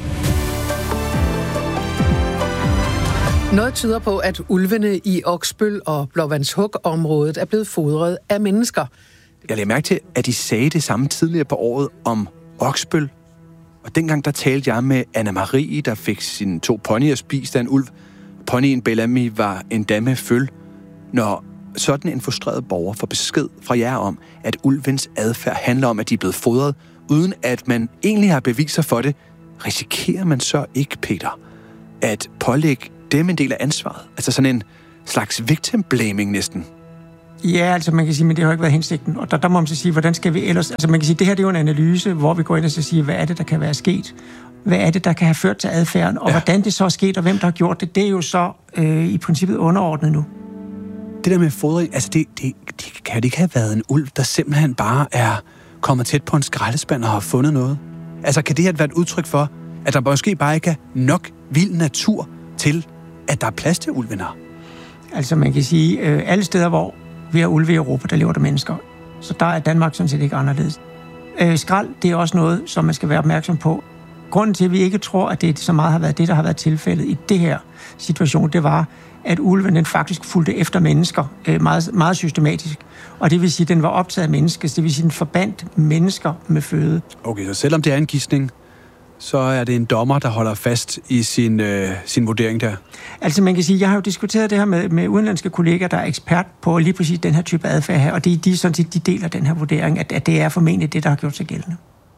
Noget tyder på, at ulvene i Oksbøl og Blåvandshuk-området er blevet fodret af mennesker. Jeg lagde mærke til, at de sagde det samme tidligere på året om Oksbøl. Og dengang der talte jeg med Anna-Marie, der fik sine 2 ponyer spist af en ulv. Ponyen Bellamy var endda med føl. Når sådan en frustreret borger får besked fra jer om, at ulvens adfærd handler om, at de er blevet fodret, uden at man egentlig har beviser for det, risikerer man så ikke, Peter, at pålægge dem en del af ansvaret? Altså sådan en slags victim blaming næsten. Ja, altså man kan sige, men det har jo ikke været hensigten. Og der må man så sige, hvordan skal vi ellers... Altså man kan sige, det her det er jo en analyse, hvor vi går ind og så siger, hvad er det, der kan være sket? Hvad er det, der kan have ført til adfærden? Og hvordan det så er sket, og hvem der har gjort det, det er jo så i princippet underordnet nu. Det der med fodring, altså det kan det ikke have været en ulv, der simpelthen bare er kommet tæt på en skraldespand og har fundet noget? Altså kan det have været et udtryk for, at der måske bare ikke er nok vild natur til, at der er plads til ulven her? Altså man kan sige, alle steder, hvor vi har ulve i Europa, der lever der mennesker. Så der er Danmark sådan set ikke anderledes. Skrald, det er også noget, som man skal være opmærksom på. Grunden til, at vi ikke tror, at det så meget har været det, der har været tilfældet i det her situation, det var, at ulven den faktisk fulgte efter mennesker meget, meget systematisk. Og det vil sige, at den var optaget af mennesker, det vil sige, at den forbandt mennesker med føde. Okay, så selvom det er en gidsning, så er det en dommer, der holder fast i sin vurdering der? Altså man kan sige, jeg har jo diskuteret det her med udenlandske kolleger, der er ekspert på lige præcis den her type adfærd her, og de sådan set, de deler den her vurdering, at det er formentlig det, der har gjort sig gældende.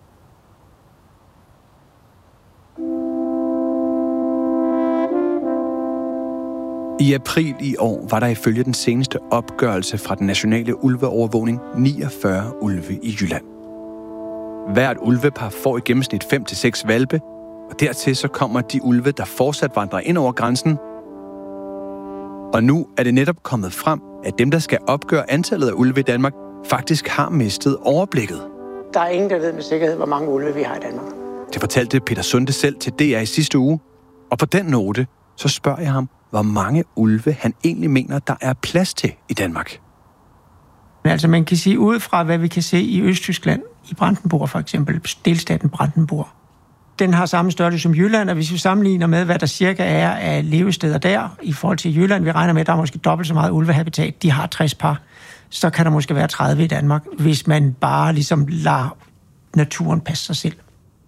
I april i år var der ifølge den seneste opgørelse fra den nationale ulveovervågning 49 ulve i Jylland. Hvert ulvepar får i gennemsnit 5-6 hvalpe, og dertil så kommer de ulve, der fortsat vandrer ind over grænsen. Og nu er det netop kommet frem, at dem, der skal opgøre antallet af ulve i Danmark, faktisk har mistet overblikket. Der er ingen, der ved med sikkerhed, hvor mange ulve vi har i Danmark. Det fortalte Peter Sunde selv til DR i sidste uge. Og på den note, så spørger jeg ham, hvor mange ulve han egentlig mener, der er plads til i Danmark. Altså man kan sige, ud fra hvad vi kan se i Østtyskland, i Brandenburg for eksempel, delstaten Brandenburg, den har samme størrelse som Jylland, og hvis vi sammenligner med, hvad der cirka er af levesteder der, i forhold til Jylland, vi regner med, at der er måske dobbelt så meget ulvehabitat, de har 60 par, så kan der måske være 30 i Danmark, hvis man bare ligesom lader naturen passe sig selv.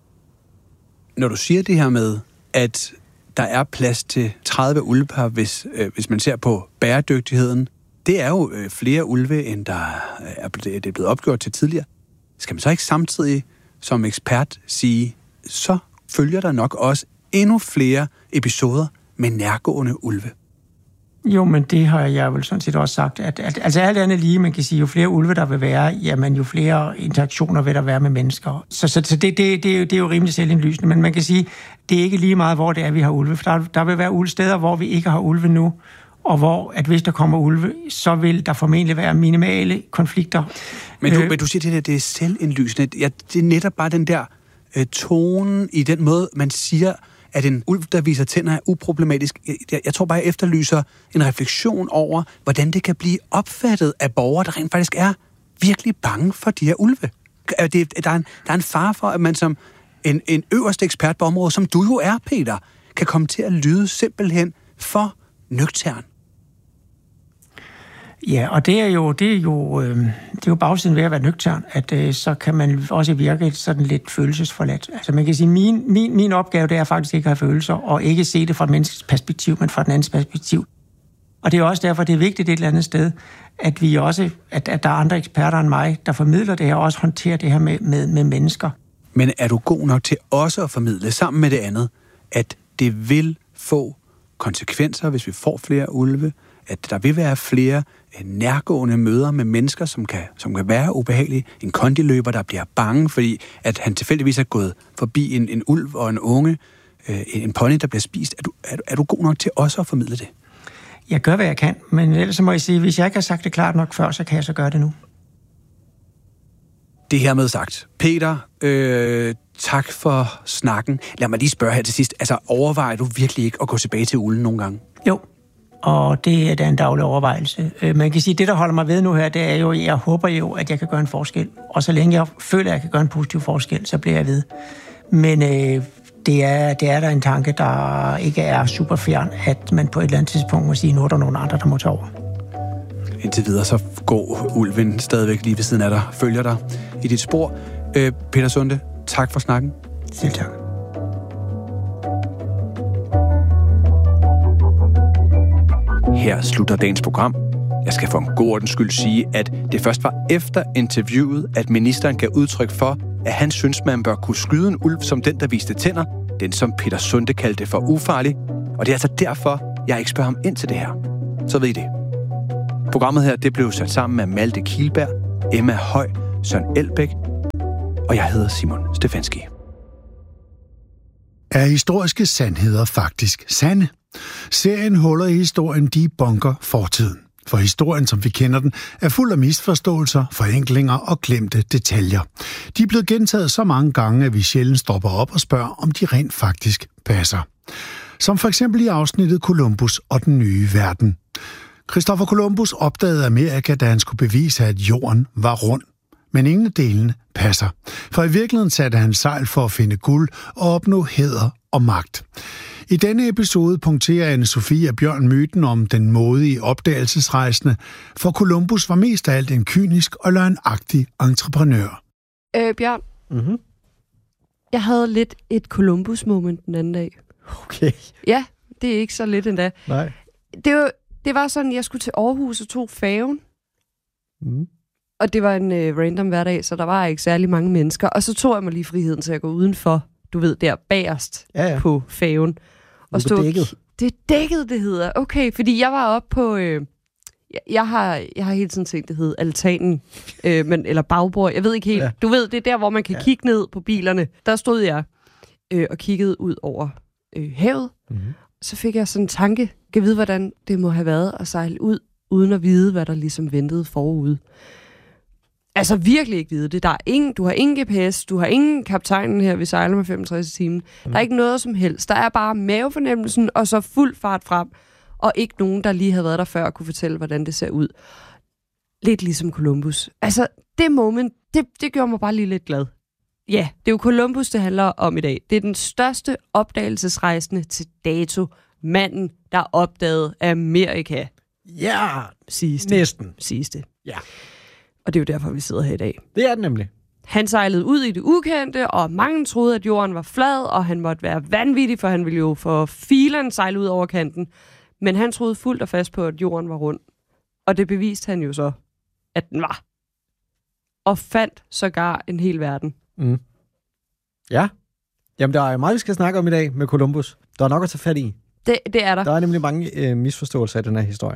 Når du siger det her med, at der er plads til 30 ulvepar, hvis man ser på bæredygtigheden, det er jo flere ulve, end det er blevet opgjort til tidligere. Skal man så ikke samtidig som ekspert sige, så følger der nok også endnu flere episoder med nærgående ulve? Jo, men det har jeg vel sådan set også sagt, at altså alt andet lige, man kan sige, jo flere ulve der vil være, jamen jo flere interaktioner vil der være med mennesker. Så det er jo rimelig selvindlysende, men man kan sige, det er ikke lige meget, hvor det er, vi har ulve, for der vil være steder, hvor vi ikke har ulve nu, og hvor, at hvis der kommer ulve, så vil der formentlig være minimale konflikter. Men du siger, det er selvindlysende. Ja, det er netop bare den der tone i den måde, man siger, at en ulv, der viser tænder, er uproblematisk. Jeg tror bare, jeg efterlyser en refleksion over, hvordan det kan blive opfattet af borgere, der rent faktisk er virkelig bange for de her ulve. Der er en fare for, at man som en øverste ekspert på området, som du jo er, Peter, kan komme til at lyde simpelthen for nøgtern. Ja, og det er jo bagsiden ved at være nøgtern, at så kan man også virke sådan lidt følelsesforladt. Altså man kan sige, min opgave, det er faktisk ikke at have følelser, og ikke se det fra et menneskes perspektiv, men fra den andens perspektiv. Og det er også derfor, det er vigtigt et eller andet sted, at vi også, at der er andre eksperter end mig, der formidler det her, og også håndterer det her med mennesker. Men er du god nok til også at formidle sammen med det andet, at det vil få konsekvenser, hvis vi får flere ulve, at der vil være flere nærgående møder med mennesker, som kan være ubehagelige. En kondiløber, der bliver bange, fordi at han tilfældigvis er gået forbi en ulv og en unge, en pony, der bliver spist. Er du god nok til også at formidle det? Jeg gør, hvad jeg kan, men ellers må jeg sige, hvis jeg ikke har sagt det klart nok før, så kan jeg så gøre det nu. Det her med sagt. Peter, tak for snakken. Lad mig lige spørge her til sidst. Altså, overvejer du virkelig ikke at gå tilbage til ulden nogle gange? Jo, og det er da en daglig overvejelse. Man kan sige, at det, der holder mig ved nu her, det er jo, jeg håber jo, at jeg kan gøre en forskel. Og så længe jeg føler, at jeg kan gøre en positiv forskel, så bliver jeg ved. Men det er der en tanke, der ikke er super fjern, at man på et eller andet tidspunkt må sige, nu er der nogen andre, der må tage over. indtil videre, så går ulven stadigvæk lige ved siden af dig, følger dig i dit spor. Peter Sunde, tak for snakken. Selv tak. Her slutter dagens program. Jeg skal for en god ordens skyld sige, at det først var efter interviewet, at ministeren gav udtryk for, at han synes, man bør kunne skyde en ulv som den, der viste tænder, den som Peter Sunde kaldte for ufarlig. Og det er altså derfor, jeg ikke spørger ham ind til det her. Så ved I det. Programmet her, det blev sat sammen af Malte Kielberg, Emma Høj, Søren Elbæk, og jeg hedder Simon Stefanski. Er historiske sandheder faktisk sande? Serien Huller i historien, de bunker fortiden. For historien, som vi kender den, er fuld af misforståelser, forenklinger og glemte detaljer. De er blevet gentaget så mange gange, at vi sjældent stopper op og spørger, om de rent faktisk passer. Som for eksempel i afsnittet Columbus og den nye verden. Christopher Columbus opdagede Amerika, da han skulle bevise, at jorden var rund. Men ingen af delene passer. For i virkeligheden satte han sejl for at finde guld og opnå hæder og magt. I denne episode punkterer Anne-Sophie og Bjørn myten om den modige opdagelsesrejsende, for Columbus var mest af alt en kynisk og løgnagtig entreprenør. Bjørn, jeg havde lidt et Columbus-moment den anden dag. Okay. Ja, det er ikke så lidt endda. Nej. Det var sådan, jeg skulle til Aarhus og tog færgen. Og det var en random hverdag, så der var ikke særlig mange mennesker. Og så tog jeg mig lige friheden, så jeg går udenfor, du ved, der bagerst på færgen. Og stod dækket. Det er dækket, det hedder. Okay, fordi jeg var oppe på... Jeg har hele tiden tænkt, det hed altanen, eller bagbord. Jeg ved ikke helt. Ja. Du ved, det er der, hvor man kan kigge ned på bilerne. Der stod jeg og kiggede ud over havet. Mm-hmm. Så fik jeg sådan en tanke. Jeg vide, hvordan det må have været at sejle ud, uden at vide, hvad der ligesom ventede forude. Altså virkelig ikke vide det. Du har ingen GPS, du har ingen kaptajnen her, vi sejler med 65 timer. Der er ikke noget som helst. Der er bare mavefornemmelsen, og så fuld fart frem. Og ikke nogen, der lige havde været der før, og kunne fortælle, hvordan det ser ud. Lidt ligesom Columbus. Altså, det moment, det gjorde mig bare lige lidt glad. Ja, det er jo Columbus, det handler om i dag. Det er den største opdagelsesrejsende til dato. Manden, der opdagede Amerika. Ja, siges det. Næsten. Siges det. Ja. Og det er jo derfor, vi sidder her i dag. Det er det nemlig. Han sejlede ud i det ukendte, og mange troede, at jorden var flad, og han måtte være vanvittig, for han ville jo for filen sejle ud over kanten. Men han troede fuldt og fast på, at jorden var rund. Og det beviste han jo så, at den var. Og fandt sågar en hel verden. Mm. Ja. Jamen, der er meget, vi skal snakke om i dag med Columbus. Der er nok at tage fat i. Det er der. Der er nemlig mange misforståelser i den her historie.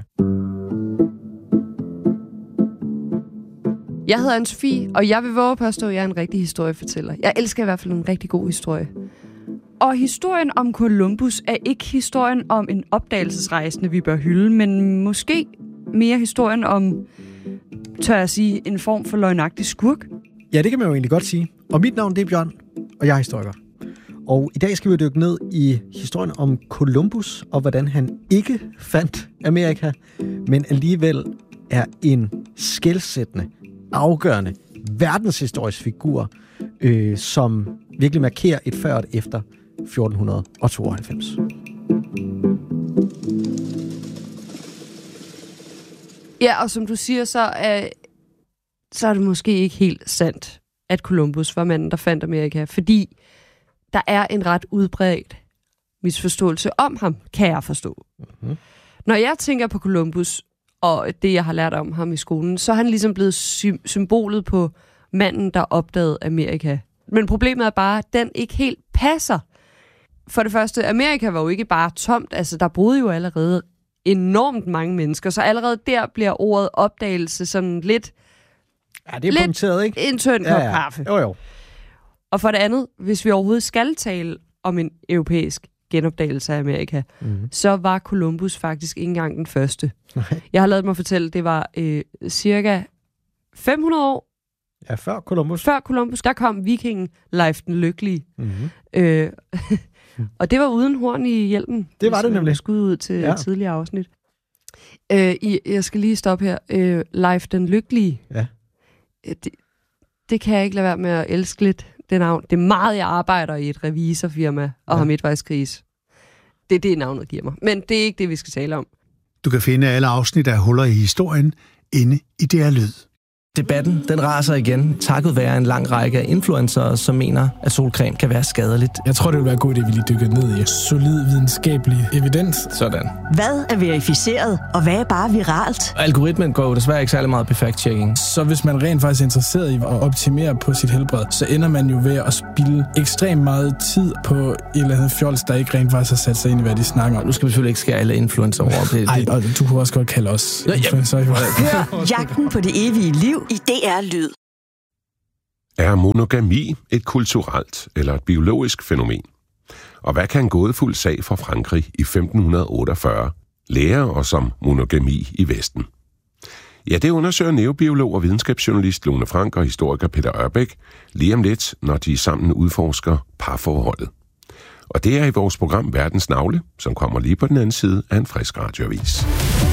Jeg hedder Anne-Sophie, og jeg vil våge at påstå, at jeg er en rigtig historiefortæller. Jeg elsker i hvert fald en rigtig god historie. Og historien om Columbus er ikke historien om en opdagelsesrejsende, vi bør hylde, men måske mere historien om, tør jeg sige, en form for løgnagtig skurk. Ja, det kan man jo egentlig godt sige. Og mit navn, det er Bjørn, og jeg er historiker. Og i dag skal vi dykke ned i historien om Columbus, og hvordan han ikke fandt Amerika, men alligevel er en skelsættende, afgørende verdenshistorisk figur, som virkelig markerer et før og et efter 1492. Ja, og som du siger, så er det måske ikke helt sandt, at Columbus var manden, der fandt Amerika, fordi der er en ret udbredt misforståelse om ham, kan jeg forstå. Mm-hmm. Når jeg tænker på Columbus, og det, jeg har lært om ham i skolen, så er han ligesom blevet symbolet på manden, der opdagede Amerika. Men problemet er bare, at den ikke helt passer. For det første, Amerika var jo ikke bare tomt. Altså, der boede jo allerede enormt mange mennesker, så allerede der bliver ordet opdagelse sådan lidt... Ja, det er punkteret, ikke? En tynd kop kaffe. Jo. Og for det andet, hvis vi overhovedet skal tale om en europæisk genopdagelse af Amerika, så var Columbus faktisk ikke engang den første. Nej. Jeg har ladet mig fortælle, det var cirka 500 år. Ja, før Columbus. Før Columbus, der kom vikingen Leif den Lykkelige. Og det var uden horn i hjelmen. Det var det nemlig. Skud ud til tidligere afsnit. Jeg skal lige stoppe her. Leif den Lykkelige. Ja. Det kan jeg ikke lade være med at elske lidt, det navn. Det er meget, jeg arbejder i et revisorfirma og har midtvejskrise. Det er det, navnet giver mig. Men det er ikke det, vi skal tale om. Du kan finde alle afsnit af Huller i historien inde i DR Lyd. Debatten, den raser igen, takket være en lang række af influencere, som mener, at solcreme kan være skadeligt. Jeg tror, det vil være god idé, at vi lige dykker ned i solid videnskabelig evidens. Sådan. Hvad er verificeret, og hvad er bare viralt? Algoritmen går desværre ikke særlig meget på fact-checking. Så hvis man rent faktisk er interesseret i at optimere på sit helbred, så ender man jo ved at spilde ekstremt meget tid på et eller andet fjols, der ikke rent faktisk har sat sig ind i, hvad de snakker om. Nu skal vi selvfølgelig ikke skære alle influencer over. Nej, og du kunne også godt kalde os influencer. Hør Jagten på det evige liv i DR Lyd. Er monogami et kulturelt eller et biologisk fænomen? Og hvad kan en gådefuld sag fra Frankrig i 1548 lære os om monogami i Vesten? Ja, det undersøger neobiolog og videnskabsjournalist Lone Frank og historiker Peter Ørbæk lige om lidt, når de sammen udforsker parforholdet. Og det er i vores program Verdens Navle, som kommer lige på den anden side af en frisk radioavis.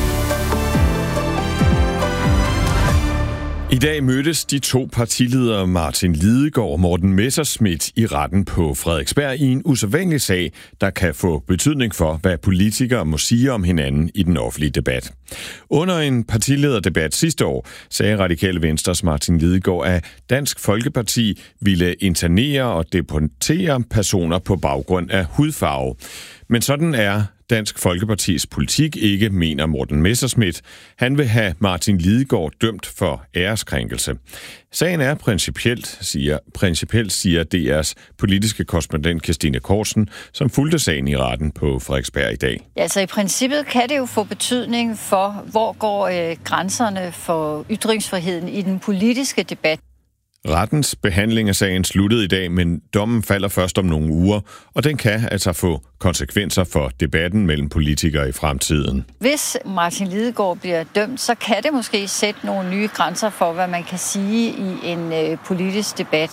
I dag mødtes de to partiledere Martin Lidegaard og Morten Messerschmidt i retten på Frederiksberg i en usædvanlig sag, der kan få betydning for, hvad politikere må sige om hinanden i den offentlige debat. Under en partilederdebat sidste år sagde Radikale Venstres Martin Lidegaard, at Dansk Folkeparti ville internere og deportere personer på baggrund af hudfarve. Men sådan er Dansk Folkepartis politik ikke, mener Morten Messerschmidt. Han vil have Martin Lidegaard dømt for æreskrænkelse. Sagen er principielt, siger DR's politiske korrespondent Christine Korsen, som fulgte sagen i retten på Frederiksberg i dag. Ja, altså i princippet kan det jo få betydning for, hvor går grænserne for ytringsfriheden i den politiske debat. Rettens behandling af sagen sluttede i dag, men dommen falder først om nogle uger, og den kan altså få konsekvenser for debatten mellem politikere i fremtiden. Hvis Martin Lidegaard bliver dømt, så kan det måske sætte nogle nye grænser for, hvad man kan sige i en politisk debat.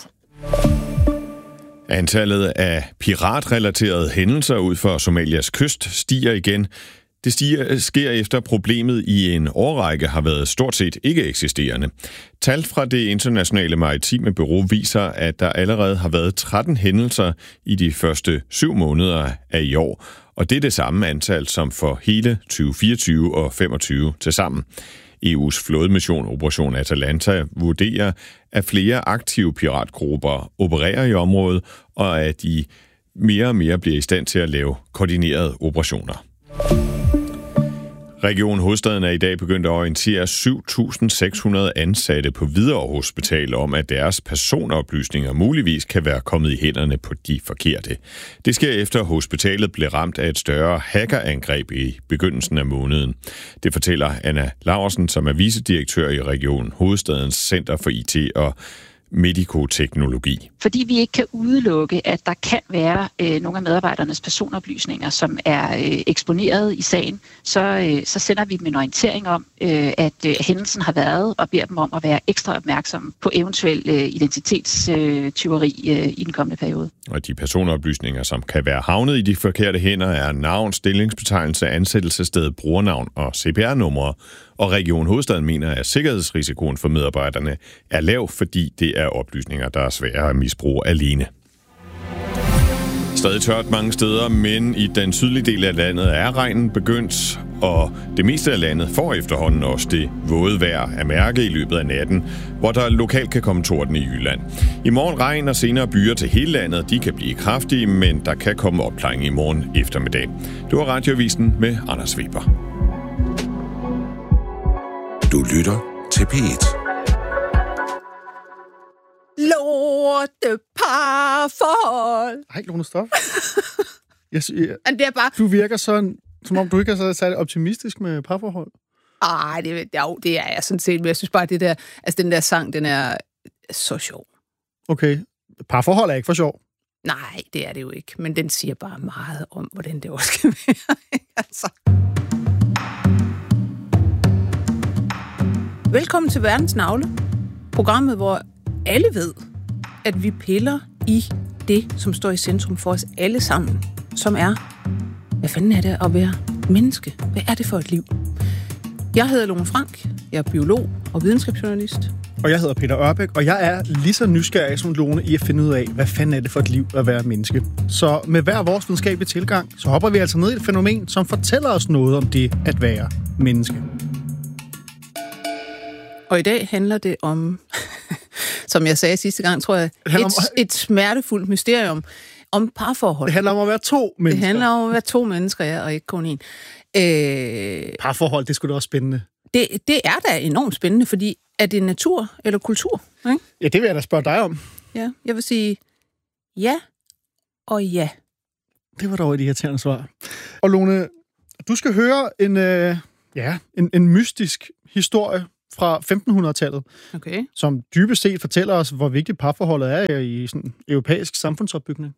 Antallet af piratrelaterede hændelser ud for Somalias kyst stiger igen. Det sker efter problemet i en årrække har været stort set ikke eksisterende. Tal fra det internationale maritime bureau viser, at der allerede har været 13 hændelser i de første 7 måneder af i år, og det er det samme antal som for hele 2024 og 2025 til sammen. EU's flådemission Operation Atalanta vurderer, at flere aktive piratgrupper opererer i området, og at de mere og mere bliver i stand til at lave koordinerede operationer. Region Hovedstaden er i dag begyndt at orientere 7.600 ansatte på Hvidovre Hospital om, at deres personoplysninger muligvis kan være kommet i hænderne på de forkerte. Det sker efter, at hospitalet blev ramt af et større hackerangreb i begyndelsen af måneden. Det fortæller Anna Laursen, som er vicedirektør i Region Hovedstadens Center for IT og Medikoteknologi. Fordi vi ikke kan udelukke, at der kan være nogle af medarbejdernes personoplysninger, som er eksponeret i sagen, så sender vi dem en orientering om, at hændelsen har været, og beder dem om at være ekstra opmærksomme på eventuel identitetstyveri i den kommende periode. Og de personoplysninger, som kan være havnet i de forkerte hænder, er navn, stillingsbetegnelse, ansættelsessted, brugernavn og CPR-numre. Og Region Hovedstaden mener, at sikkerhedsrisikoen for medarbejderne er lav, fordi det er oplysninger, der er svære at misbruge alene. Stadig tørt mange steder, men i den sydlige del af landet er regnen begyndt, og det meste af landet får efterhånden også det våde vejr at mærke i løbet af natten, hvor der lokalt kan komme torden i Jylland. I morgen regn og senere byer til hele landet, de kan blive kraftige, men der kan komme opklaring i morgen eftermiddag. Det var Radioavisen med Anders Weber. Du lytter til P1. Lorteparforhold. Ej, Lone, stop. Det er bare... Du virker sådan, som om du ikke er så særlig optimistisk med parforhold. Ej, det er jeg sådan set, men jeg synes bare, det der, altså den der sang, den er så sjov. Okay, parforhold er ikke for sjov. Nej, det er det jo ikke, men den siger bare meget om, hvordan det også skal være. Altså. Velkommen til Verdens Navle, programmet, hvor alle ved, at vi piller i det, som står i centrum for os alle sammen, som er, hvad fanden er det at være menneske? Hvad er det for et liv? Jeg hedder Lone Frank, jeg er biolog og videnskabsjournalist. Og jeg hedder Peter Ørbæk, og jeg er lige så nysgerrig som Lone i at finde ud af, hvad fanden er det for et liv at være menneske. Så med hver vores videnskabelige tilgang, så hopper vi altså ned i et fænomen, som fortæller os noget om det at være menneske. Og i dag handler det om, som jeg sagde sidste gang, tror jeg, et smertefuldt mysterium om parforhold. Det handler om at være to mennesker. Det handler om at være to mennesker, ja, og ikke kun én. Parforhold, det skulle da også spændende. Det er da enormt spændende, fordi er det natur eller kultur? Ikke? Ja, det vil jeg da spørge dig om. Ja, jeg vil sige ja og ja. Det var dog et irriterende svar. Og Lone, du skal høre en mystisk historie fra 1500-tallet, okay, som dybest set fortæller os, hvor vigtigt parforholdet er i sådan europæisk samfundsopbygning.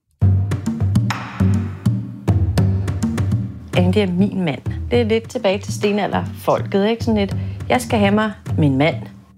Det er min mand. Det er lidt tilbage til stenalderfolket, ikke? Sådan lidt, jeg skal have mig min mand.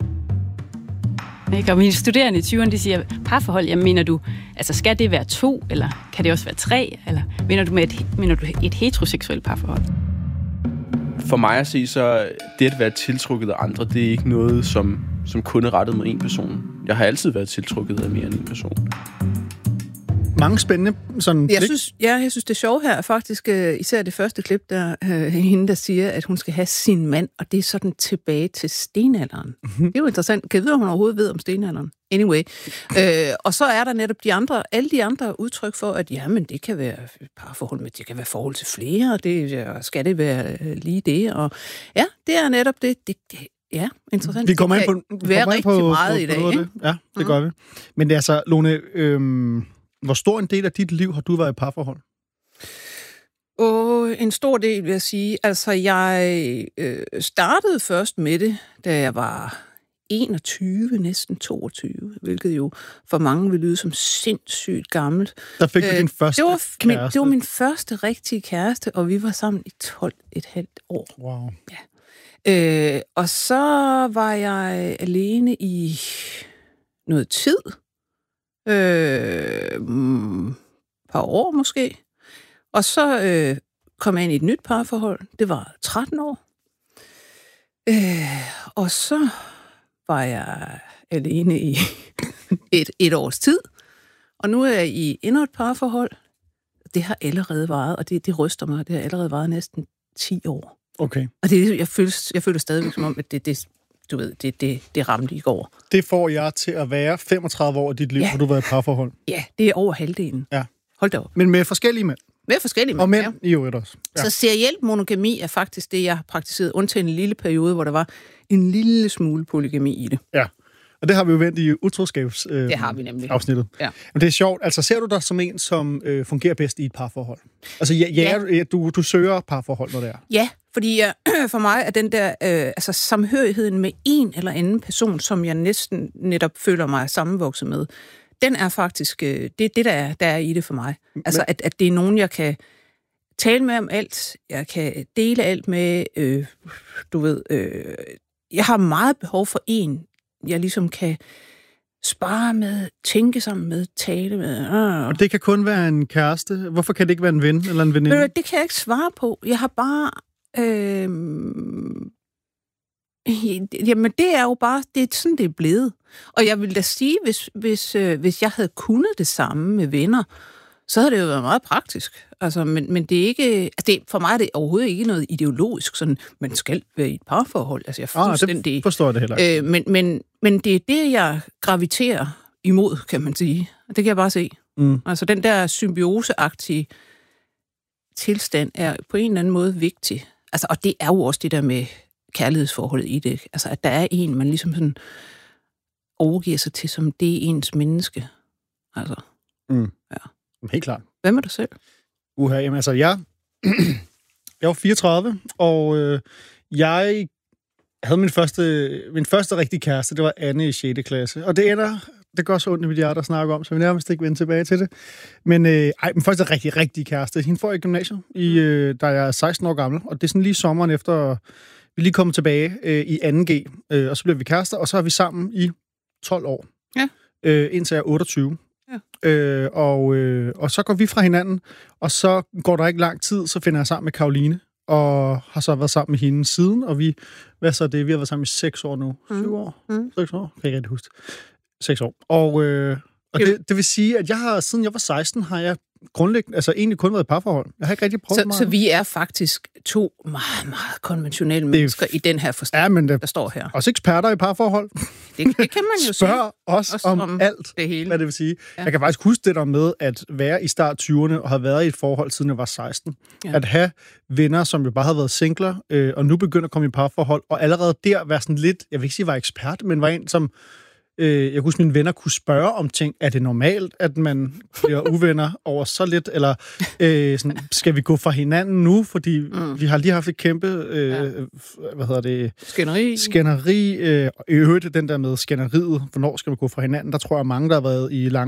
Og mine studerende i 20'erne, de siger, parforhold, jamen mener du, altså skal det være 2, eller kan det også være 3, eller mener du et heteroseksuelt parforhold? For mig at sige, så det at være tiltrukket af andre, det er ikke noget, som kun er rettet mod en person. Jeg har altid været tiltrukket af mere end en person. Mange spændende sådan jeg synes, det sjove her er faktisk især det første klip, der hende, der siger, at hun skal have sin mand, og det er sådan tilbage til stenalderen. Det er jo interessant. Kan jeg vide, om hun overhovedet ved om stenalderen? Anyway. Og så er der netop alle de andre udtryk for, at jamen, det kan være parforhold, men det kan være forhold til flere, og skal det være lige det? Og ja, det er netop det. Ja, interessant. Vi kommer ind på rigtig meget i dag. Det. Ja, det gør vi. Men det er altså, Lone, hvor stor en del af dit liv har du været i parforhold? En stor del, vil jeg sige. Altså, jeg startede først med det, da jeg var 21, næsten 22, hvilket jo for mange vil lyde som sindssygt gammelt. Der fik du din første kæreste? Det var min første rigtige kæreste, og vi var sammen i 12,5 år. Wow. Ja. Og så var jeg alene i noget tid. Par år måske. Og så kom jeg ind i et nyt parforhold. Det var 13 år. Og så var jeg alene i et års tid. Og nu er jeg i endnu et parforhold. Det har allerede varet, og det ryster mig. Det har allerede varet næsten 10 år. Okay. Og jeg føler stadigvæk som om, at det ramte i går. Det får jeg til at være 35 år af dit liv, hvor du har været i parforhold. Ja, det er over halvdelen. Ja. Hold da op. Men med forskellige mænd. Med forskellige mænd, og mænd i øvrigt også. Ja. Så seriel monogami er faktisk det, jeg har praktiseret, undtagen en lille periode, hvor der var en lille smule polygami i det. Ja, og det har vi jo vendt i utroskabs det har vi nemlig. Afsnittet. Ja. Men det er sjovt. Altså, ser du dig som en, som fungerer bedst i et parforhold? Altså, du søger parforhold, når det er? Ja, fordi for mig er den der samhørigheden med en eller anden person, som jeg næsten netop føler mig sammenvokset med, den er faktisk det der er i det for mig. Altså, at det er nogen, jeg kan tale med om alt, jeg kan dele alt med, jeg har meget behov for en, jeg ligesom kan spare med, tænke sammen med, tale med. Og det kan kun være en kæreste? Hvorfor kan det ikke være en ven eller en veninde? Det kan jeg ikke svare på. Jeg har bare... jamen, det er jo bare... Det er sådan, det er blevet. Og jeg vil da sige, hvis jeg havde kunnet det samme med venner, så havde det jo været meget praktisk. Altså, men det er ikke... Altså for mig er det overhovedet ikke noget ideologisk, sådan, man skal være i et parforhold. Altså, jeg fuldstændig... det forstår jeg det heller ikke. Men det er det, jeg graviterer imod, kan man sige. Det kan jeg bare se. Mm. Altså, den der symbioseagtige tilstand er på en eller anden måde vigtig. Altså, og det er jo også det der med kærlighedsforholdet i det. Altså, at der er en, man ligesom sådan overgiver sig til, som det er ens menneske. Altså, ja. Helt klart. Hvad med dig selv? Jamen altså, jeg var 34, og jeg havde min første rigtige kæreste, det var Anne i 6. klasse. Og det går så ondt i mit hjerte at snakke om, så vi nærmest ikke vende tilbage til det. Men min første rigtige kæreste, hende får jeg i gymnasiet, da jeg er 16 år gammel. Og det er sådan lige sommeren efter, vi lige kommer tilbage i 2G, og så bliver vi kærester, og så er vi sammen i 12 år. Ja. Indtil jeg er 28. Ja. Og så går vi fra hinanden, og så går der ikke lang tid, så finder jeg sammen med Karoline, og har så været sammen med hende siden, og vi har været sammen i 6 år nu. 7 år? 6 år? Kan jeg ikke rigtig huske. 6 år. Og det vil sige, at siden jeg var 16, har jeg grundlæggende, altså egentlig kun været i parforhold. Jeg har ikke rigtig prøvet meget. Så vi er faktisk to meget, meget konventionelle mennesker i den her forstand, der står her. Også eksperter i parforhold. Det kan man jo Spørg os om alt, det hele. hvad det vil sige. Ja. Jeg kan faktisk huske det der med at være i start 20'erne og have været i et forhold, siden jeg var 16. Ja. At have venner, som jo bare havde været singler, og nu begynder at komme i parforhold, og allerede der være sådan lidt, jeg vil ikke sige, var ekspert, men var en, som jeg kunne huske, mine venner kunne spørge om ting. Er det normalt, at man bliver uvenner over så lidt? Eller sådan, skal vi gå fra hinanden nu? Fordi vi har lige haft et kæmpe skænderi. Og i øvrigt den der med skænderiet. Hvornår skal vi gå fra hinanden? Der tror jeg, mange, der har været i lange